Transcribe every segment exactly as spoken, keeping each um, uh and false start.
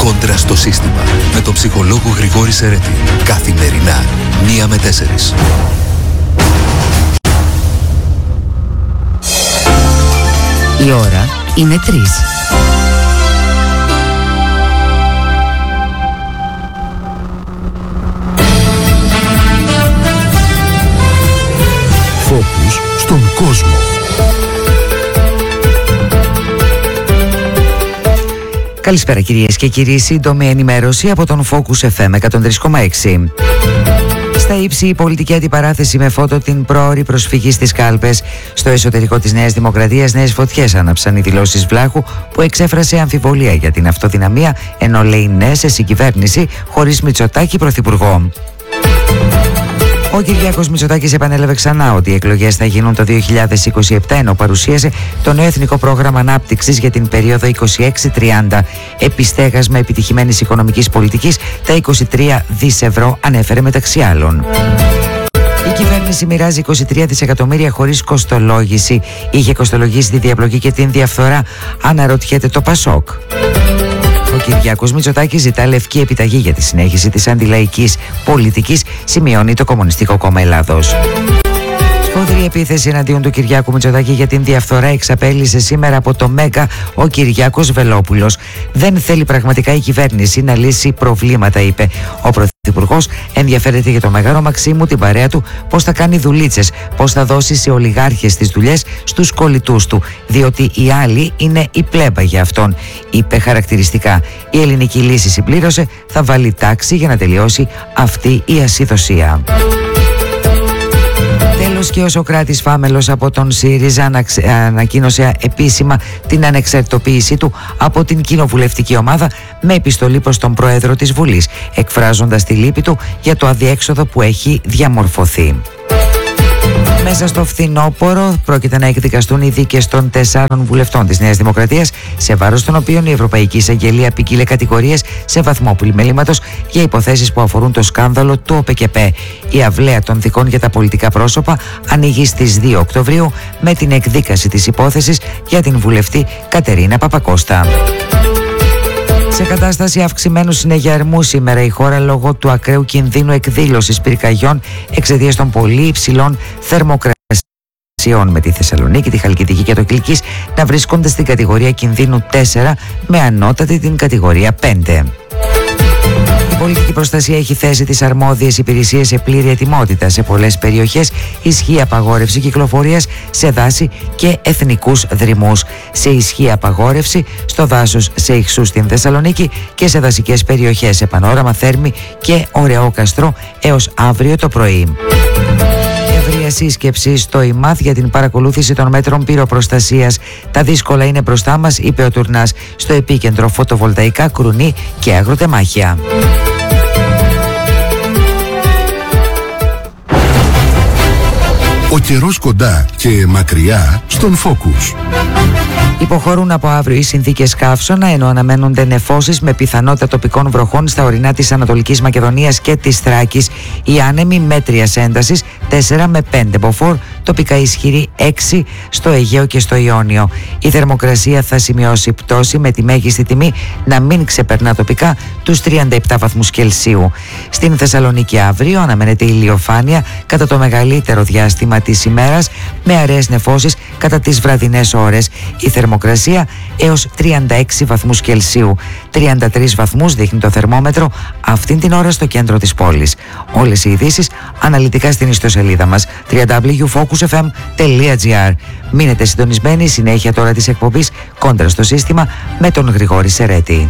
Κόντρα στο σύστημα με τον ψυχολόγο Γρηγόρη Σερέτη. Καθημερινά, μία με τέσσερις. Η ώρα είναι τρεις. Φόκους στον κόσμο. Καλησπέρα κυρίες και κύριοι, σύντομη ενημέρωση από τον Focus εφ εμ εκατόν τρία κόμμα έξι. Στα ύψη η πολιτική αντιπαράθεση με φώτο την πρόωρη προσφυγή στις κάλπες. Στο εσωτερικό της Νέας Δημοκρατίας νέες φωτιές άναψαν οι δηλώσεις Βλάχου, που εξέφρασε αμφιβολία για την αυτοδυναμία, ενώ λέει ναι σε συγκυβέρνηση χωρίς Μητσοτάκη πρωθυπουργό. Ο Κυριάκος Μητσοτάκης επανέλαβε ξανά ότι οι εκλογές θα γίνουν το δύο χιλιάδες είκοσι επτά, ενώ παρουσίασε το νέο Εθνικό Πρόγραμμα Ανάπτυξης για την περίοδο είκοσι έξι τριάντα. Επιστέγασμα επιτυχημένης οικονομικής πολιτικής, τα είκοσι τρία δισεκατομμύρια ευρώ ανέφερε μεταξύ άλλων. Η κυβέρνηση μοιράζει είκοσι τρία δισεκατομμύρια χωρίς κοστολόγηση. Είχε κοστολογήσει τη διαπλοκή και την διαφθορά, αναρωτιέται το Πασόκ. Ο Κυριάκος Μητσοτάκης ζητά λευκή επιταγή για τη συνέχιση της αντιλαϊκής πολιτικής, σημειώνει το Κομμουνιστικό Κόμμα Ελλάδος. Σφοδρή επίθεση εναντίον του Κυριάκου Μητσοτάκη για την διαφθορά εξαπέλυσε σήμερα από το Μέγκα ο Κυριάκος Βελόπουλος. Δεν θέλει πραγματικά η κυβέρνηση να λύσει προβλήματα, είπε. Ο Πρωθυπουργός ενδιαφέρεται για το Μέγαρο Μαξίμου, την παρέα του, πώς θα κάνει δουλίτσες, πώς θα δώσει σε ολιγάρχες τις δουλειές στους κολλητούς του, διότι οι άλλοι είναι η πλέμπα για αυτόν, είπε χαρακτηριστικά. Η ελληνική λύση, συμπλήρωσε, θα βάλει τάξη για να τελειώσει αυτή η ασυδοσία. Τέλος, και ο Σωκράτης Φάμελος από τον ΣΥΡΙΖΑ ανακοίνωσε επίσημα την ανεξαρτητοποίησή του από την κοινοβουλευτική ομάδα με επιστολή προς τον Πρόεδρο της Βουλής, εκφράζοντας τη λύπη του για το αδιέξοδο που έχει διαμορφωθεί. Μέσα στο φθινόπωρο πρόκειται να εκδικαστούν οι δίκες των τεσσάρων βουλευτών της Νέας Δημοκρατίας, σε βάρος των οποίων η Ευρωπαϊκή Εισαγγελία ποικίλε κατηγορίες σε βαθμό πλημελήματος για υποθέσεις που αφορούν το σκάνδαλο του ΟΠΕΚΕΠΕ. Η αυλαία των δικών για τα πολιτικά πρόσωπα ανοίγει στις δύο Οκτωβρίου με την εκδίκαση της υπόθεσης για την βουλευτή Κατερίνα Παπακώστα. Σε κατάσταση αυξημένου συνεγερμού σήμερα η χώρα, λόγω του ακραίου κινδύνου εκδήλωσης πυρκαγιών εξαιτίας των πολύ υψηλών θερμοκρασιών, με τη Θεσσαλονίκη, τη Χαλκιδική και το Κιλκής να βρίσκονται στην κατηγορία κινδύνου τέσσερα, με ανώτατη την κατηγορία πέντε. Η πολιτική προστασία έχει θέσει τις αρμόδιες υπηρεσίες σε πλήρη ετοιμότητα. Σε πολλές περιοχές ισχύει απαγόρευση κυκλοφορίας σε δάση και εθνικούς δρυμούς. Σε ισχύει απαγόρευση στο δάσος σε Ιχσού στην Θεσσαλονίκη και σε δασικές περιοχές σε Πανόραμα, Θέρμη και Ωρεόκαστρο έως αύριο το πρωί. Ευρεία σύσκεψη στο ΙΜΑΘ για την παρακολούθηση των μέτρων πυροπροστασίας. Τα δύσκολα είναι μπροστά μας, είπε ο Τουρνάς. Στο επίκεντρο φωτοβολταϊκά, κρουνί και αγροτεμάχια. Ο καιρός κοντά και μακριά στον Focus. Υποχωρούν από αύριο οι συνθήκες καύσωνα, ενώ αναμένονται νεφώσεις με πιθανότητα τοπικών βροχών στα ορεινά της Ανατολικής Μακεδονίας και της Θράκης. Οι άνεμοι μέτριας έντασης τέσσερα με πέντε μποφόρ, τοπικά ισχυρή έξι στο Αιγαίο και στο Ιόνιο. Η θερμοκρασία θα σημειώσει πτώση, με τη μέγιστη τιμή να μην ξεπερνά τοπικά τους τριάντα επτά βαθμούς Κελσίου. Στην Θεσσαλονίκη αύριο αναμένεται ηλιοφάνεια κατά το μεγαλύτερο διάστημα της ημέρας, με αραιές νεφώσεις κατά τις βραδινές ώρες. Η θερμοκρασία έως τριάντα έξι βαθμούς Κελσίου. τριάντα τρεις βαθμούς δείχνει το θερμόμετρο αυτήν την ώρα στο κέντρο της πόλης. Όλες οι ειδήσεις αναλυτικά στην ιστοσελίδα μας double-u double-u double-u τελεία focus f m τελεία g r. Μείνετε συντονισμένοι, συνέχεια τώρα της εκπομπής Κόντρα στο σύστημα με τον Γρηγόρη Σερέτη.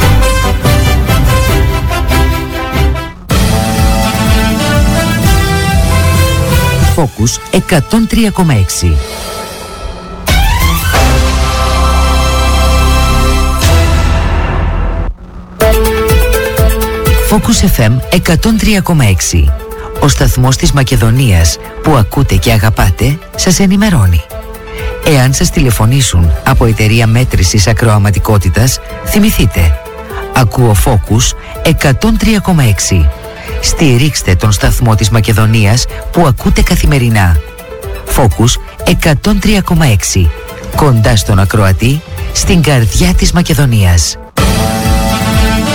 Focus εκατόν τρία κόμμα έξι. Focus εφ εμ εκατόν τρία κόμμα έξι. Ο σταθμός της Μακεδονίας που ακούτε και αγαπάτε σας ενημερώνει. Εάν σας τηλεφωνήσουν από εταιρεία μέτρησης ακροαματικότητας, θυμηθείτε. Ακούω Focus εκατόν τρία κόμμα έξι. Στηρίξτε τον σταθμό της Μακεδονίας που ακούτε καθημερινά. Focus εκατόν τρία κόμμα έξι. Κοντά στον ακροατή, στην καρδιά της Μακεδονίας.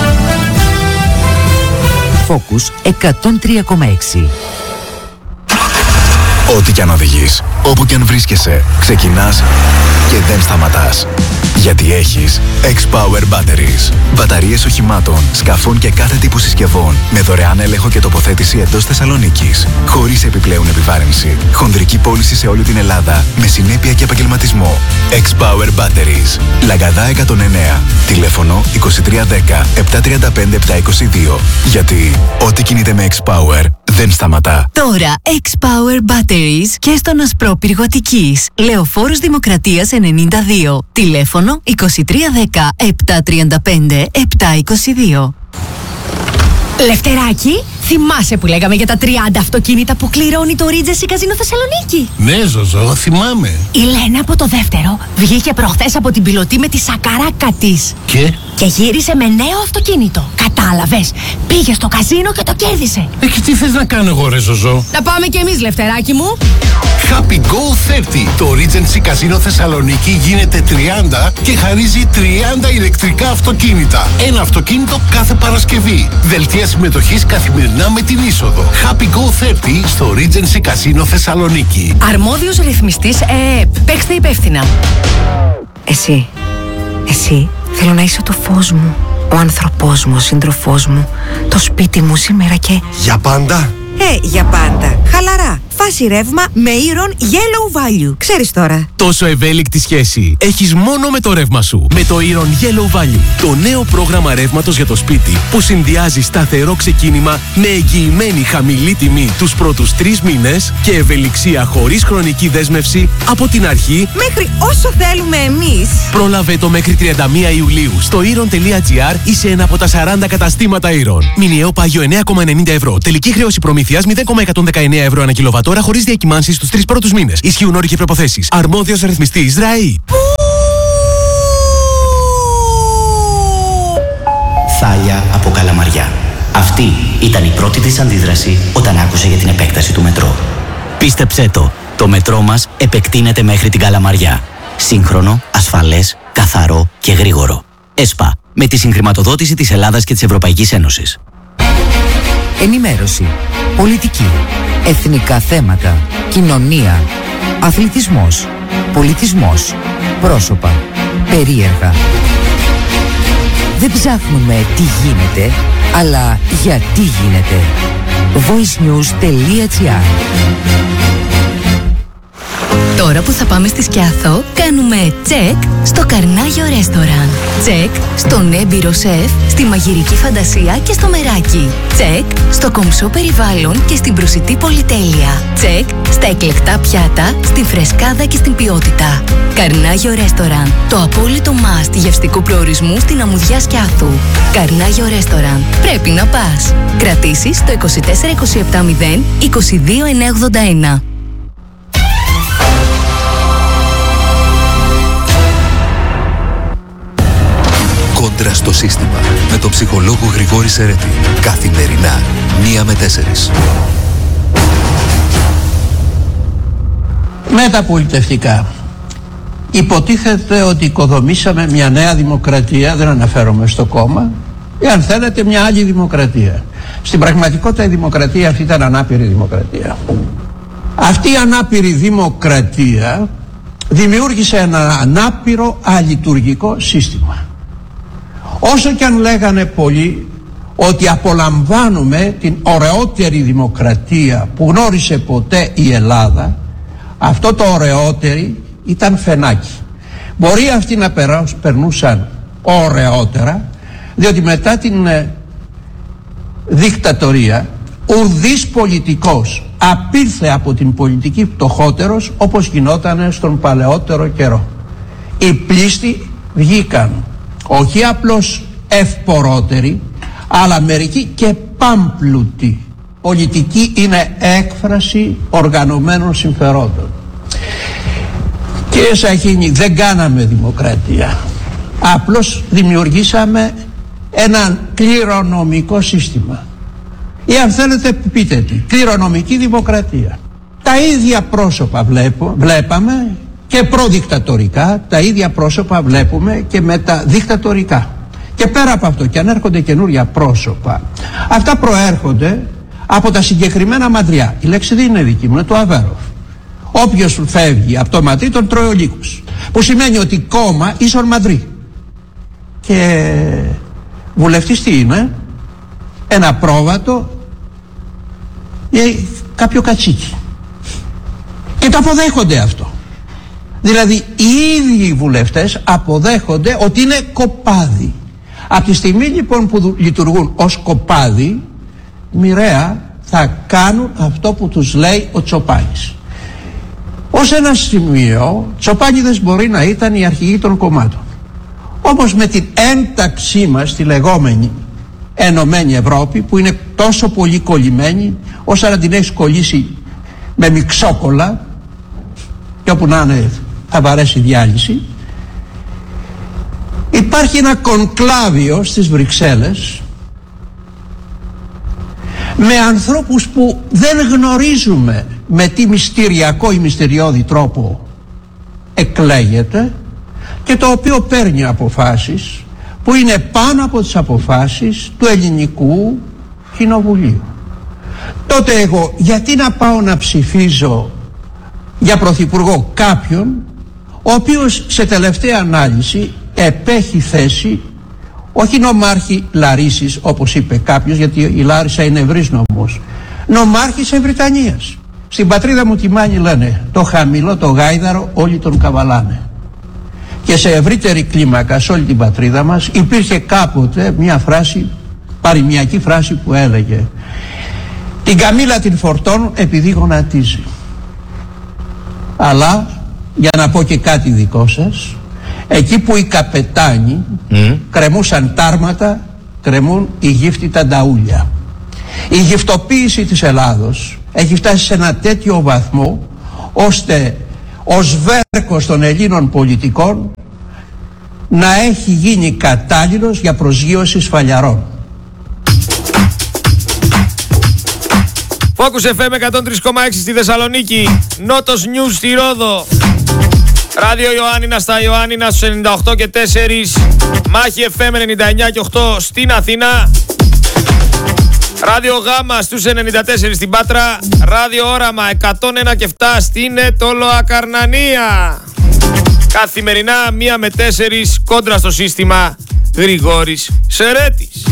Focus εκατόν τρία κόμμα έξι. Ό,τι κι αν οδηγείς, όπου κι αν βρίσκεσαι, ξεκινάς και δεν σταματάς. Γιατί έχεις X-Power Batteries. Μπαταρίες οχημάτων, σκαφών και κάθε τύπου συσκευών με δωρεάν έλεγχο και τοποθέτηση εντός Θεσσαλονίκης. Χωρίς επιπλέον επιβάρυνση. Χονδρική πώληση σε όλη την Ελλάδα με συνέπεια και επαγγελματισμό. X-Power Batteries. Λαγκαδά εκατόν εννέα. Τηλέφωνο είκοσι τρία δέκα επτακόσια τριάντα πέντε επτακόσια είκοσι δύο. Γιατί ό,τι κινείται με X-Power δεν σταματά. Τώρα X-Power Batteries και στον Ασπρόπυργο Αττικής. Λεωφόρος Δημοκρατίας ενενήντα δύο. Τηλέφωνο είκοσι τρία δέκα επτακόσια τριάντα πέντε επτακόσια είκοσι δύο. Λευτεράκη, θυμάσαι που λέγαμε για τα τριάντα αυτοκίνητα που κληρώνει το Regency Casino Θεσσαλονίκη? Ναι, Ζωζό, θυμάμαι. Η Λένα από το δεύτερο βγήκε προχθές από την πιλωτή με τη σακαράκα της. Και? Και γύρισε με νέο αυτοκίνητο. Κατάλαβες, πήγε στο καζίνο και το κέρδισε. Ε, και τι θες να κάνω εγώ, ρε Ζωζό? Να πάμε κι εμείς, Λευτεράκη μου. Happy Go τριάντα. Το Regency Casino Θεσσαλονίκη γίνεται τριάντα και χαρίζει τριάντα ηλεκτρικά αυτοκίνητα. Ένα αυτοκίνητο κάθε Παρασκευή. Δελτία συμμετοχής καθημερινά με την είσοδο. Happy Go τριάντα στο Regency Casino Θεσσαλονίκη. Αρμόδιος ρυθμιστής ΕΕΠ. Παίξτε υπεύθυνα. Εσύ, εσύ θέλω να είσαι το φως μου, ο άνθρωπός μου, ο σύντροφός μου, το σπίτι μου σήμερα και... Για πάντα. Ε, για πάντα. Χαλαρά. Φάση ρεύμα με Iron Yellow Value. Ξέρεις τώρα. Τόσο ευέλικτη σχέση έχεις μόνο με το ρεύμα σου. Με το Iron Yellow Value. Το νέο πρόγραμμα ρεύματος για το σπίτι που συνδυάζει σταθερό ξεκίνημα με εγγυημένη χαμηλή τιμή τους πρώτους τρεις μήνες και ευελιξία χωρίς χρονική δέσμευση από την αρχή μέχρι όσο θέλουμε εμείς. Πρόλαβε το μέχρι τριάντα μία Ιουλίου στο iron τελεία gr ή σε ένα από τα σαράντα καταστήματα Iron. Μηνιαίο πάγιο εννέα κόμμα ενενήντα ευρώ. Τελική χρέωση προμήθειας μηδέν κόμμα εκατόν δεκαεννέα ευρώ ανά κιλοβατόρα χωρίς διακυμάνσεις στους τρεις πρώτους μήνες. Ισχύουν όροι και προϋποθέσεις. Αρμόδιος ρυθμιστής ΡΑΗ. Θάλια από Καλαμαριά. Αυτή ήταν η πρώτη της αντίδραση όταν άκουσε για την επέκταση του μετρό. Πίστεψέ το, το μετρό μας επεκτείνεται μέχρι την Καλαμαριά. Σύγχρονο, ασφαλές, καθαρό και γρήγορο. ΕΣΠΑ, με τη συγχρηματοδότηση της Ελλάδας και της Ευρωπαϊκής Ένωσης. Ενημέρωση, πολιτική, εθνικά θέματα, κοινωνία, αθλητισμός, πολιτισμός, πρόσωπα, περίεργα. Δεν ψάχνουμε τι γίνεται, αλλά γιατί γίνεται. voicenews τελεία gr. Τώρα που θα πάμε στη Σκιάθο, κάνουμε τσεκ στο Καρνάγιο Ρέστοραν. Τσεκ στον έμπειρο σεφ, στη μαγειρική φαντασία και στο μεράκι. Τσεκ στο κομψό περιβάλλον και στην προσιτή πολυτέλεια. Τσεκ στα εκλεκτά πιάτα, στην φρεσκάδα και στην ποιότητα. Καρνάγιο Ρέστοραν, το απόλυτο must γευστικού προορισμού στην αμμουδιά Σκιάθου. Καρνάγιο Ρέστοραν, πρέπει να πας. Κρατήσεις στο είκοσι τέσσερα είκοσι επτά μηδέν είκοσι δύο εννιακόσια ογδόντα ένα. Κόντρα στο σύστημα με τον ψυχολόγο Γρηγόρη Σερέτη. Καθημερινά, μία με τέσσερις. Μεταπολιτευτικά. Υποτίθεται ότι οικοδομήσαμε μια νέα δημοκρατία, δεν αναφέρομαι στο κόμμα, ή αν θέλετε μια άλλη δημοκρατία. Στην πραγματικότητα η δημοκρατία αυτή ήταν ανάπηρη δημοκρατία. Αυτή η ανάπηρη δημοκρατία δημιούργησε ένα ανάπηρο αλειτουργικό σύστημα. Όσο και αν λέγανε πολλοί ότι απολαμβάνουμε την ωραιότερη δημοκρατία που γνώρισε ποτέ η Ελλάδα, αυτό το ωραιότερη ήταν φαινάκι. Μπορεί αυτοί να περνούσαν ωραιότερα, διότι μετά την ε, δικτατορία ουδής πολιτικός απήλθε από την πολιτική πτωχότερος όπως γινόταν στον παλαιότερο καιρό. Οι πλήστοι βγήκαν όχι απλώς ευπορότεροι, αλλά μερικοί και πάμπλουτοι. Πολιτική είναι έκφραση οργανωμένων συμφερόντων. Κύριε Σαχίνη, δεν κάναμε δημοκρατία. Απλώς δημιουργήσαμε ένα κληρονομικό σύστημα. Ή αν θέλετε πείτε τι, κληρονομική δημοκρατία. Τα ίδια πρόσωπα βλέπω, βλέπαμε και προδικτατορικά, τα ίδια πρόσωπα βλέπουμε και μεταδικτατορικά. Και Και πέρα από αυτό, και αν έρχονται καινούρια πρόσωπα, αυτά προέρχονται από τα συγκεκριμένα μαντριά. Η λέξη δεν είναι δική μου, είναι του Αβέροφ. Όποιος φεύγει από το μαντρί τον τρώει ο λύκος. Που σημαίνει ότι κόμμα ίσον μαντρί. Και βουλευτής τι είναι? Ένα πρόβατο ή κάποιο κατσίκι. Και το αποδέχονται αυτό. Δηλαδή οι ίδιοι οι βουλευτές αποδέχονται ότι είναι κοπάδι. Από τη στιγμή λοιπόν που λειτουργούν ως κοπάδι, μοιραία θα κάνουν αυτό που τους λέει ο Τσοπάνης. Ως ένα σημείο, Τσοπάνιδες μπορεί να ήταν οι αρχηγοί των κομμάτων. Όμως με την ένταξή μας στη λεγόμενη Ενωμένη Ευρώπη, που είναι τόσο πολύ κολλημένη, όσο να την έχεις κολλήσει με μιξόκολλα, και όπου να είναι θα βαρέσει διάλυση, υπάρχει ένα κονκλάβιο στις Βρυξέλλες με ανθρώπους που δεν γνωρίζουμε με τι μυστηριακό ή μυστηριώδη τρόπο εκλέγεται και το οποίο παίρνει αποφάσεις που είναι πάνω από τις αποφάσεις του ελληνικού κοινοβουλίου. Τότε εγώ γιατί να πάω να ψηφίζω για πρωθυπουργό κάποιον ο οποίος σε τελευταία ανάλυση επέχει θέση όχι νομάρχη Λαρίσης όπως είπε κάποιος, γιατί η Λάρισα είναι ευρύς νομός, νομάρχης Ευρυτανίας. Στην πατρίδα μου τη Μάνη λένε το χαμηλό το γάιδαρο όλοι τον καβαλάνε. Και σε ευρύτερη κλίμακα σε όλη την πατρίδα μας υπήρχε κάποτε μια φράση, παροιμιακή φράση που έλεγε την καμήλα την φορτώνουν επειδή γονατίζει. Αλλά για να πω και κάτι δικό σας, εκεί που οι καπετάνοι mm. κρεμούσαν τάρματα, κρεμούν οι γύφτητα νταούλια. Η γυφτοποίηση της Ελλάδος έχει φτάσει σε ένα τέτοιο βαθμό ώστε ο σβέρκος των Ελλήνων πολιτικών να έχει γίνει κατάλληλος για προσγείωση σφαλιαρών. Focus εφ εμ εκατόν τρία κόμμα έξι στη Θεσσαλονίκη, Νότος News στη Ρόδο, Ράδιο Ιωάννινα στα Ιωάννινα στους ενενήντα οκτώ και τέσσερα, Μάχη εφ εμ ενενήντα εννιά και οκτώ στην Αθήνα, Ράδιο Γάμα στους ενενήντα τέσσερα στην Πάτρα, Ράδιο Όραμα εκατόν ένα και επτά στην Ετωλοακαρνανία. Καθημερινά μία με τέσσερις κόντρα στο σύστημα Γρηγόρης Σερέτης.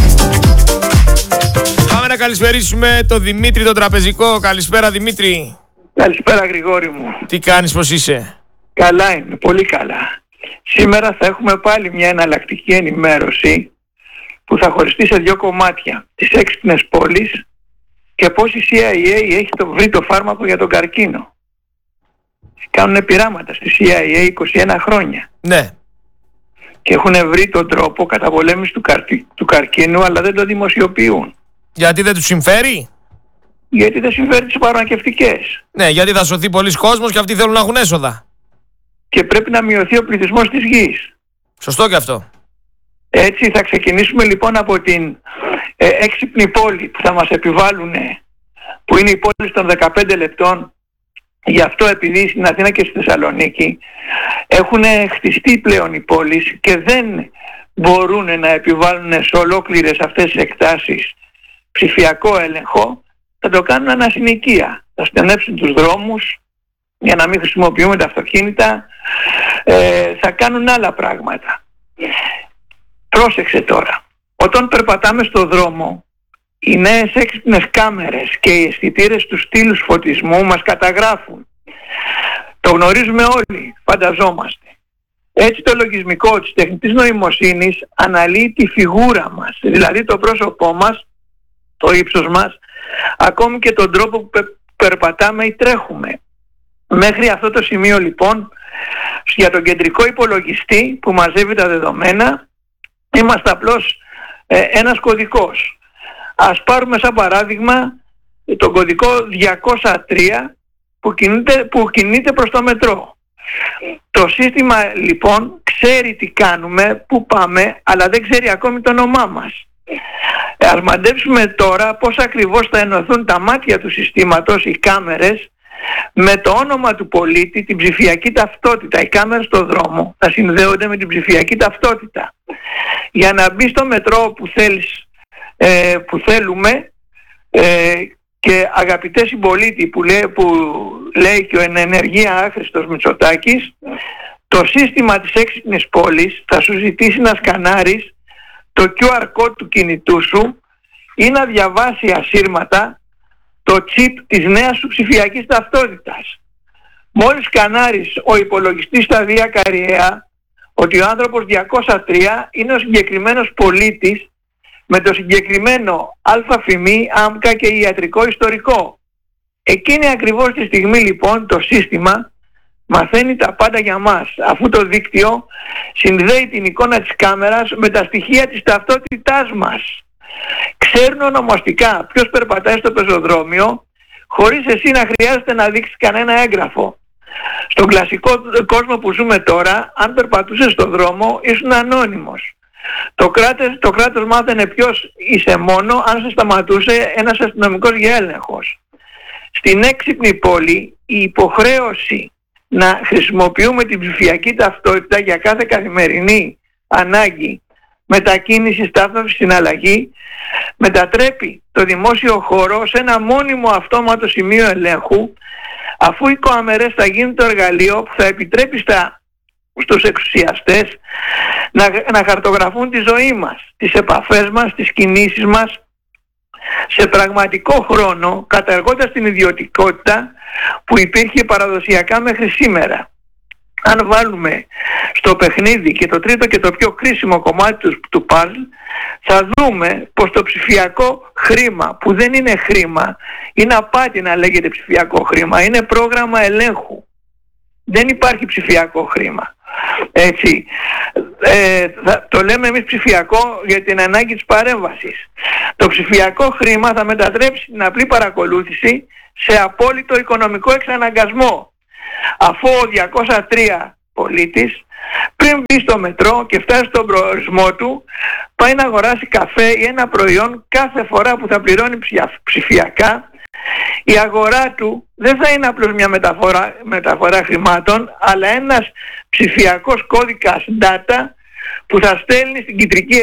Πάμε να καλησπερίσουμε τον Δημήτρη τον τραπεζικό. Καλησπέρα Δημήτρη. Καλησπέρα Γρηγόρη μου. Τι κάνεις, πως είσαι? Καλά είμαι, πολύ καλά. Σήμερα θα έχουμε πάλι μια εναλλακτική ενημέρωση που θα χωριστεί σε δύο κομμάτια. Τις έξυπνες πόλεις και πώς η σι άι έι έχει το, βρει το φάρμακο για τον καρκίνο. Κάνουν πειράματα στη σι άι έι είκοσι ένα χρόνια. Ναι. Και έχουν βρει τον τρόπο καταπολέμησης του, καρκι, του καρκίνου, αλλά δεν το δημοσιοποιούν. Γιατί δεν τους συμφέρει? Γιατί δεν συμφέρει τις φαρμακευτικές. Ναι, γιατί θα σωθεί πολλοί κόσμος και αυτοί θέλουν να έχουν έσοδα. Και πρέπει να μειωθεί ο πληθυσμός της γης. Σωστό και αυτό. Έτσι θα ξεκινήσουμε λοιπόν από την ε, έξυπνη πόλη που θα μας επιβάλλουν, που είναι η πόλη των δεκαπέντε λεπτών. Γι' αυτό επειδή στην Αθήνα και στη Θεσσαλονίκη έχουν χτιστεί πλέον οι πόλεις και δεν μπορούν να επιβάλλουν σε ολόκληρες αυτές τις εκτάσεις ψηφιακό έλεγχο, θα το κάνουν ανασυνοικία. Θα στενέψουν τους δρόμους για να μην χρησιμοποιούμε τα αυτοκίνητα, ε, θα κάνουν άλλα πράγματα. Πρόσεξε τώρα, όταν περπατάμε στο δρόμο, οι νέες έξυπνες κάμερες και οι αισθητήρες του στήλους φωτισμού μας καταγράφουν. Το γνωρίζουμε όλοι, φανταζόμαστε. Έτσι το λογισμικό της τεχνητής νοημοσύνης αναλύει τη φιγούρα μας, δηλαδή το πρόσωπό μας, το ύψος μας, ακόμη και τον τρόπο που περπατάμε ή τρέχουμε. Μέχρι αυτό το σημείο λοιπόν, για τον κεντρικό υπολογιστή που μαζεύει τα δεδομένα, είμαστε απλώς ε, ένας κωδικός. Ας πάρουμε σαν παράδειγμα τον κωδικό διακόσια τρία που κινείται, που κινείται προς το μετρό. Το σύστημα λοιπόν ξέρει τι κάνουμε, πού πάμε, αλλά δεν ξέρει ακόμη το όνομά μας. Ας μαντέψουμε τώρα πώς ακριβώς θα ενωθούν τα μάτια του συστήματος, οι κάμερες, με το όνομα του πολίτη, την ψηφιακή ταυτότητα. Οι κάμερες στο δρόμο θα συνδέονται με την ψηφιακή ταυτότητα. Για να μπει στο μετρό που, θέλεις, ε, που θέλουμε ε, και αγαπητέ συμπολίτη που λέει, που λέει και ο εν ενεργεία άχρηστος Μητσοτάκης, το σύστημα της έξυπνης πόλης θα σου ζητήσει να σκανάρεις το κιου αρ code του κινητού σου ή να διαβάσει ασύρματα το chip της νέας σου ψηφιακής ταυτότητας. Μόλις σκανάρεις, ο υπολογιστής θα δει ακαριέα ότι ο άνθρωπος διακόσια τρία είναι ο συγκεκριμένος πολίτης με το συγκεκριμένο αλφα-φημί, άμκα και ιατρικό ιστορικό. Εκείνη ακριβώς τη στιγμή λοιπόν το σύστημα μαθαίνει τα πάντα για μας, αφού το δίκτυο συνδέει την εικόνα της κάμερας με τα στοιχεία της ταυτότητάς μας. Ξέρουν ονομαστικά ποιος περπατάει στο πεζοδρόμιο χωρίς εσύ να χρειάζεται να δείξεις κανένα έγγραφο. Στον κλασικό κόσμο που ζούμε τώρα, αν περπατούσες στον δρόμο ήσουν ανώνυμος. Το κράτος, το κράτος μάθαινε ποιος είσαι μόνο αν σε σταματούσε ένας αστυνομικός για έλεγχος. Στην έξυπνη πόλη η υποχρέωση να χρησιμοποιούμε την ψηφιακή ταυτότητα για κάθε καθημερινή ανάγκη μετακίνηση, στάθμευση, συναλλαγή μετατρέπει το δημόσιο χώρο σε ένα μόνιμο αυτόματο σημείο ελέγχου, αφού οι κάμερες θα γίνουν το εργαλείο που θα επιτρέπει στα, στους εξουσιαστές να, να χαρτογραφούν τη ζωή μας, τις επαφές μας, τις κινήσεις μας σε πραγματικό χρόνο, καταργώντας την ιδιωτικότητα που υπήρχε παραδοσιακά μέχρι σήμερα. Αν βάλουμε στο παιχνίδι και το τρίτο και το πιο κρίσιμο κομμάτι του, του παζλ, θα δούμε πως το ψηφιακό χρήμα, που δεν είναι χρήμα, είναι απάτη να λέγεται ψηφιακό χρήμα, είναι πρόγραμμα ελέγχου. Δεν υπάρχει ψηφιακό χρήμα. Έτσι, ε, θα, το λέμε εμείς ψηφιακό για την ανάγκη της παρέμβασης. Το ψηφιακό χρήμα θα μετατρέψει την απλή παρακολούθηση σε απόλυτο οικονομικό εξαναγκασμό, αφού ο διακόσια τρία πολίτης πριν μπει στο μετρό και φτάσει στον προορισμό του πάει να αγοράσει καφέ ή ένα προϊόν κάθε φορά που θα πληρώνει ψηφιακά, η αγορά του δεν θα είναι απλώς μια μεταφορά, μεταφορά χρημάτων, αλλά ένας ψηφιακός κώδικας data που θα στέλνει στην κεντρική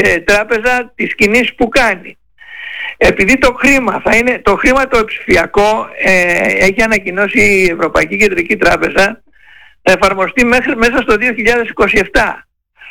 τράπεζα τις κινήσεις που κάνει. Επειδή το χρήμα θα είναι, το χρήμα το ψηφιακό ε, έχει ανακοινώσει η Ευρωπαϊκή Κεντρική Τράπεζα, θα εφαρμοστεί μέχρι, μέσα στο δύο χιλιάδες είκοσι επτά.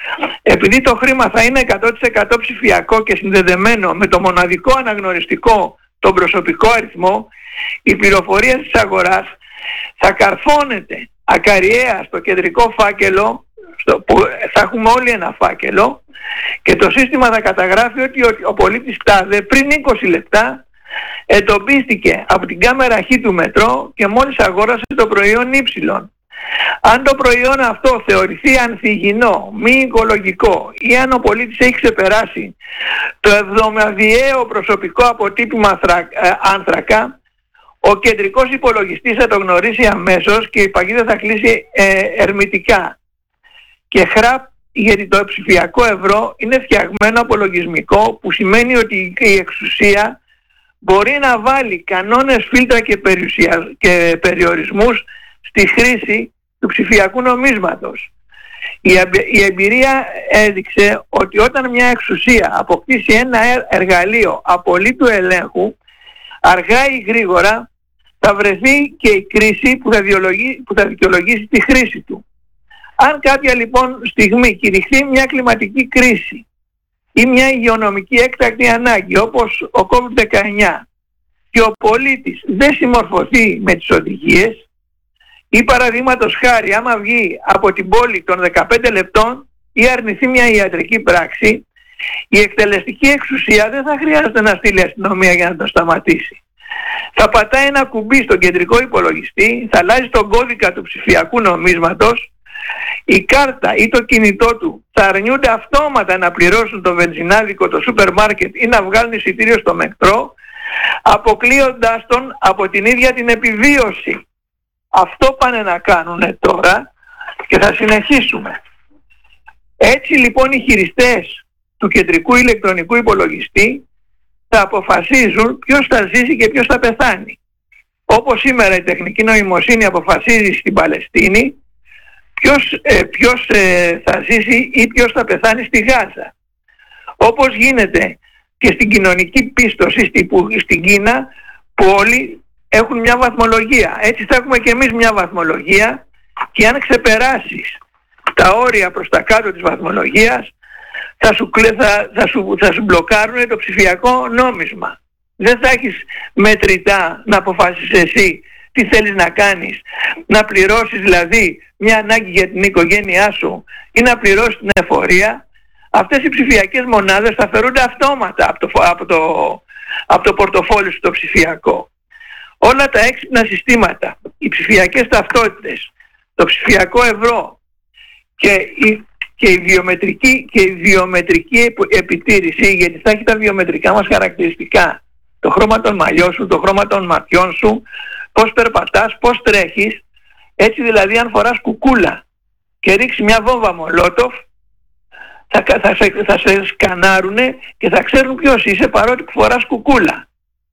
Επειδή το χρήμα θα είναι εκατό τοις εκατό ψηφιακό και συνδεδεμένο με το μοναδικό αναγνωριστικό τον προσωπικό αριθμό, η πληροφορία της αγοράς θα καρφώνεται ακαριέα στο κεντρικό φάκελο, στο, που θα έχουμε όλοι ένα φάκελο, και το σύστημα θα καταγράφει ότι ο, ο πολίτης τάδε πριν είκοσι λεπτά εντοπίστηκε από την κάμερα Χ του μετρό και μόλις αγόρασε το προϊόν Y. Αν το προϊόν αυτό θεωρηθεί ανθυγιεινό, μη οικολογικό ή αν ο πολίτης έχει ξεπεράσει το εβδομαδιαίο προσωπικό αποτύπωμα άνθρακα, ο κεντρικός υπολογιστής θα το γνωρίσει αμέσως και η παγίδα θα κλείσει ε, ερμητικά. Και χραπ, γιατί το ψηφιακό ευρώ είναι φτιαγμένο από λογισμικό, που σημαίνει ότι η εξουσία μπορεί να βάλει κανόνες, φίλτρα και, περιουσια... και περιορισμούς στη χρήση του ψηφιακού νομίσματος. Η, η εμπειρία έδειξε ότι όταν μια εξουσία αποκτήσει ένα εργαλείο απολύτου ελέγχου, αργά ή γρήγορα θα βρεθεί και η κρίση που θα, που θα δικαιολογήσει τη χρήση του. Αν κάποια λοιπόν στιγμή κηρυχθεί μια κλιματική κρίση ή μια υγειονομική έκτακτη ανάγκη όπως ο κόβιντ δεκαεννιά και ο πολίτης δεν συμμορφωθεί με τις οδηγίες, ή παραδείγματος χάρη άμα βγει από την πόλη των δεκαπέντε λεπτών ή αρνηθεί μια ιατρική πράξη, η εκτελεστική εξουσία δεν θα χρειάζεται να στείλει αστυνομία για να το σταματήσει. Θα πατάει ένα κουμπί στον κεντρικό υπολογιστή, θα αλλάζει τον κώδικα του ψηφιακού νομίσματος, η κάρτα ή το κινητό του θα αρνιούνται αυτόματα να πληρώσουν το βενζινάδικο, το σούπερ μάρκετ ή να βγάλουν εισιτήριο στο μετρό, αποκλείοντάς τον από την ίδια την επιβίωση. Αυτό πάνε να κάνουν τώρα και θα συνεχίσουμε. Έτσι λοιπόν οι χειριστές του κεντρικού ηλεκτρονικού υπολογιστή θα αποφασίζουν ποιος θα ζήσει και ποιος θα πεθάνει. Όπως σήμερα η τεχνική νοημοσύνη αποφασίζει στην Παλαιστίνη ποιος, ε, ποιος ε, θα ζήσει ή ποιος θα πεθάνει στη Γάζα. Όπως γίνεται και στην κοινωνική πίστοση στη, που, στην Κίνα, που όλοι έχουν μια βαθμολογία. Έτσι θα έχουμε και εμείς μια βαθμολογία, και αν ξεπεράσεις τα όρια προς τα κάτω της βαθμολογίας θα σου, θα, θα σου, θα σου μπλοκάρουν το ψηφιακό νόμισμα. Δεν θα έχεις μετρητά να αποφάσεις εσύ τι θέλεις να κάνεις, να πληρώσεις δηλαδή μια ανάγκη για την οικογένειά σου ή να πληρώσεις την εφορία. Αυτές οι ψηφιακές μονάδες θα φερούνται αυτόματα από το, από το, από το πορτοφόλι σου το ψηφιακό. Όλα τα έξυπνα συστήματα, οι ψηφιακές ταυτότητες, το ψηφιακό ευρώ και η, και η, βιομετρική, και η βιομετρική επιτήρηση, γιατί θα έχει τα βιομετρικά μας χαρακτηριστικά, το χρώμα των μαλλιών σου, το χρώμα των ματιών σου, πώς περπατάς, πώς τρέχεις. Έτσι δηλαδή αν φοράς κουκούλα και ρίξει μια βόμβα μολότοφ, θα, θα, σε, θα σε σκανάρουνε και θα ξέρουν ποιος είσαι, παρότι που φοράς κουκούλα.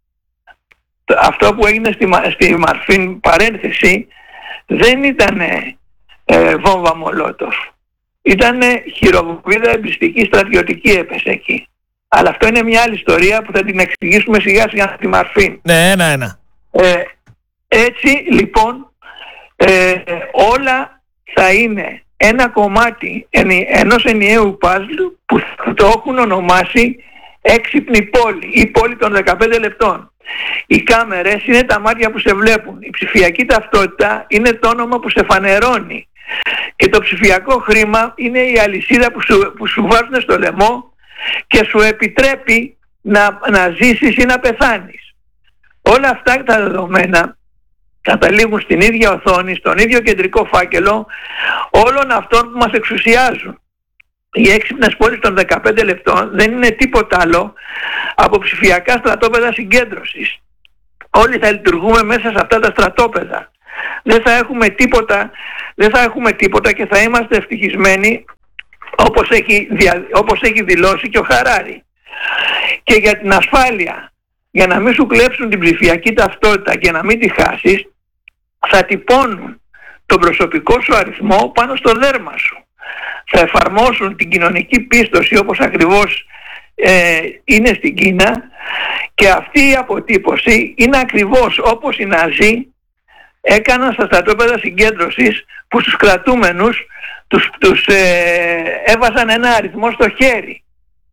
Αυτό που έγινε στη, στη Μαρφίν παρένθεση δεν ήταν ε, βόμβα μολότοφ. Ήταν χειροβομβίδα εμπριστική στρατιωτική, έπεσε εκεί. Αλλά αυτό είναι μια άλλη ιστορία που θα την εξηγήσουμε σιγά σιγά στη Μαρφίν. Ναι, ένα ένα. Ε, έτσι λοιπόν ε, όλα θα είναι ένα κομμάτι ενός ενιαίου παζλ που το έχουν ονομάσει έξυπνη πόλη ή πόλη των δεκαπέντε λεπτών. Οι κάμερες είναι τα μάτια που σε βλέπουν. Η ψηφιακή ταυτότητα είναι το όνομα που σε φανερώνει. Και το ψηφιακό χρήμα είναι η αλυσίδα που σου, που σου βάζουν στο λαιμό και σου επιτρέπει να, να ζήσεις ή να πεθάνεις. Όλα αυτά τα δεδομένα καταλήγουν στην ίδια οθόνη, στον ίδιο κεντρικό φάκελο όλων αυτών που μας εξουσιάζουν. Οι έξυπνες πόλεις των δεκαπέντε λεπτών δεν είναι τίποτα άλλο από ψηφιακά στρατόπεδα συγκέντρωσης. Όλοι θα λειτουργούμε μέσα σε αυτά τα στρατόπεδα. Δεν θα έχουμε τίποτα, δεν θα έχουμε τίποτα και θα είμαστε ευτυχισμένοι, όπως έχει, δια, όπως έχει δηλώσει και ο Χαράρη. Και για την ασφάλεια, για να μην σου κλέψουν την ψηφιακή ταυτότητα και να μην τη χάσεις, θα τυπώνουν τον προσωπικό σου αριθμό πάνω στο δέρμα σου. Θα εφαρμόσουν την κοινωνική πίστοση όπως ακριβώς ε, είναι στην Κίνα, και αυτή η αποτύπωση είναι ακριβώς όπως οι Ναζί έκαναν στα στρατόπεδα συγκέντρωσης, που στους κρατούμενους τους, τους ε, έβαζαν ένα αριθμό στο χέρι.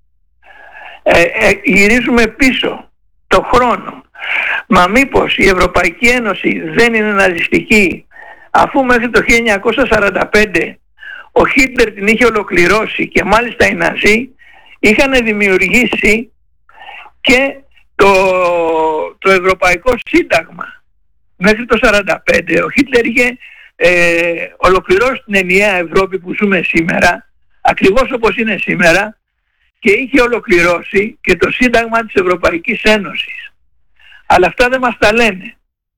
Ε, ε, γυρίζουμε πίσω το χρόνο. Μα μήπως η Ευρωπαϊκή Ένωση δεν είναι ναζιστική, αφού μέχρι το χίλια εννιακόσια σαράντα πέντε ο Χίτλερ την είχε ολοκληρώσει και μάλιστα οι Ναζί είχαν δημιουργήσει και το, το Ευρωπαϊκό Σύνταγμα. Μέχρι το σαράντα πέντε ο Χίτλερ είχε ε, ολοκληρώσει την ενιαία Ευρώπη που ζούμε σήμερα, ακριβώς όπως είναι σήμερα, και είχε ολοκληρώσει και το Σύνταγμα της Ευρωπαϊκής Ένωσης. Αλλά αυτά δεν μας τα λένε.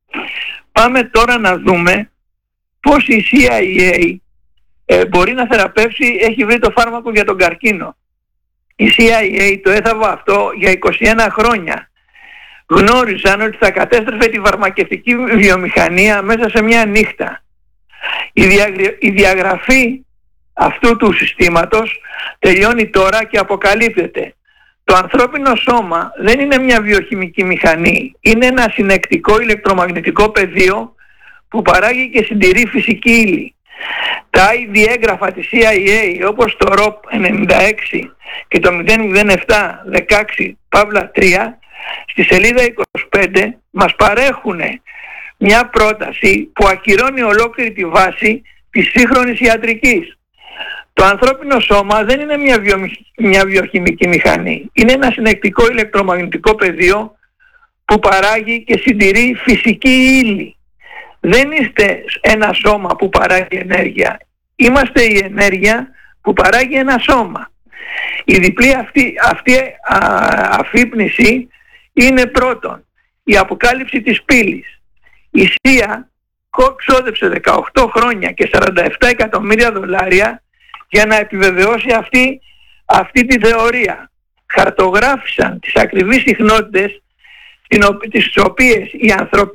Πάμε τώρα να δούμε πώς η σι άι έι ε, μπορεί να θεραπεύσει, έχει βρει το φάρμακο για τον καρκίνο. Η σι άι έι το έθαβε αυτό για είκοσι ένα χρόνια. Γνώριζαν ότι θα κατέστρεφε τη φαρμακευτική βιομηχανία μέσα σε μια νύχτα. Η, δια, η διαγραφή αυτού του συστήματος τελειώνει τώρα και αποκαλύπτεται. Το ανθρώπινο σώμα δεν είναι μια βιοχημική μηχανή. Είναι ένα συνεκτικό ηλεκτρομαγνητικό πεδίο που παράγει και συντηρεί φυσική ύλη. Τα άι ντι έγγραφα της σι άι έι, όπως το ροπ ενενήντα έξι και το μηδέν μηδέν επτά δεκαέξι παύλα τρία, στη σελίδα είκοσι πέντε μας παρέχουν μια πρόταση που ακυρώνει ολόκληρη τη βάση της σύγχρονης ιατρικής. Το ανθρώπινο σώμα δεν είναι μια, βιο, μια βιοχημική μηχανή. Είναι ένα συνεκτικό ηλεκτρομαγνητικό πεδίο που παράγει και συντηρεί φυσική ύλη. Δεν είστε ένα σώμα που παράγει ενέργεια. Είμαστε η ενέργεια που παράγει ένα σώμα. Η διπλή αυτή, αυτή α, αφύπνιση είναι πρώτον η αποκάλυψη της πύλης. Η ΣΥΑ ξόδεψε δεκαοκτώ χρόνια και σαράντα επτά εκατομμύρια δολάρια για να επιβεβαιώσει αυτή, αυτή τη θεωρία. Χαρτογράφησαν τις ακριβείς συχνότητες τις οποίες οι ανθρωπινοί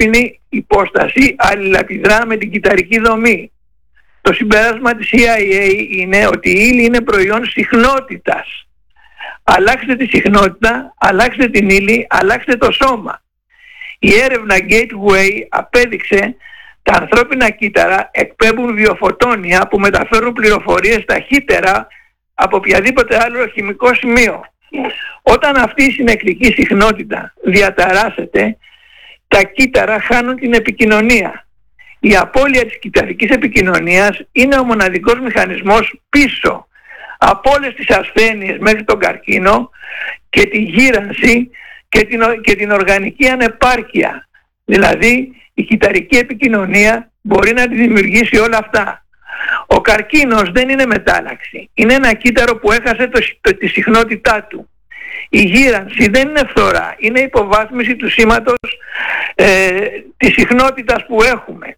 υπόσταση αλληλεπιδρά με την κυταρική δομή. Το συμπέρασμα της σι άι έι είναι ότι η ύλη είναι προϊόν συχνότητας. Αλλάξτε τη συχνότητα, αλλάξτε την ύλη, αλλάξτε το σώμα. Η έρευνα Gateway απέδειξε τα ανθρώπινα κύτταρα εκπέμπουν βιοφωτόνια που μεταφέρουν πληροφορίες ταχύτερα από οποιαδήποτε άλλο χημικό σημείο. Όταν αυτή η συνεκτική συχνότητα διαταράσσεται, τα κύτταρα χάνουν την επικοινωνία. Η απώλεια της κυταρικής επικοινωνίας είναι ο μοναδικός μηχανισμός πίσω από όλες τις ασθένειες μέχρι τον καρκίνο και τη γύρανση και την, και την οργανική ανεπάρκεια. Δηλαδή η κυταρική επικοινωνία μπορεί να τη δημιουργήσει όλα αυτά. Ο καρκίνος δεν είναι μετάλλαξη. Είναι ένα κύτταρο που έχασε το, το, τη συχνότητά του. Η γύρανση δεν είναι φθορά. Είναι υποβάθμιση του σήματος ε, της συχνότητας που έχουμε.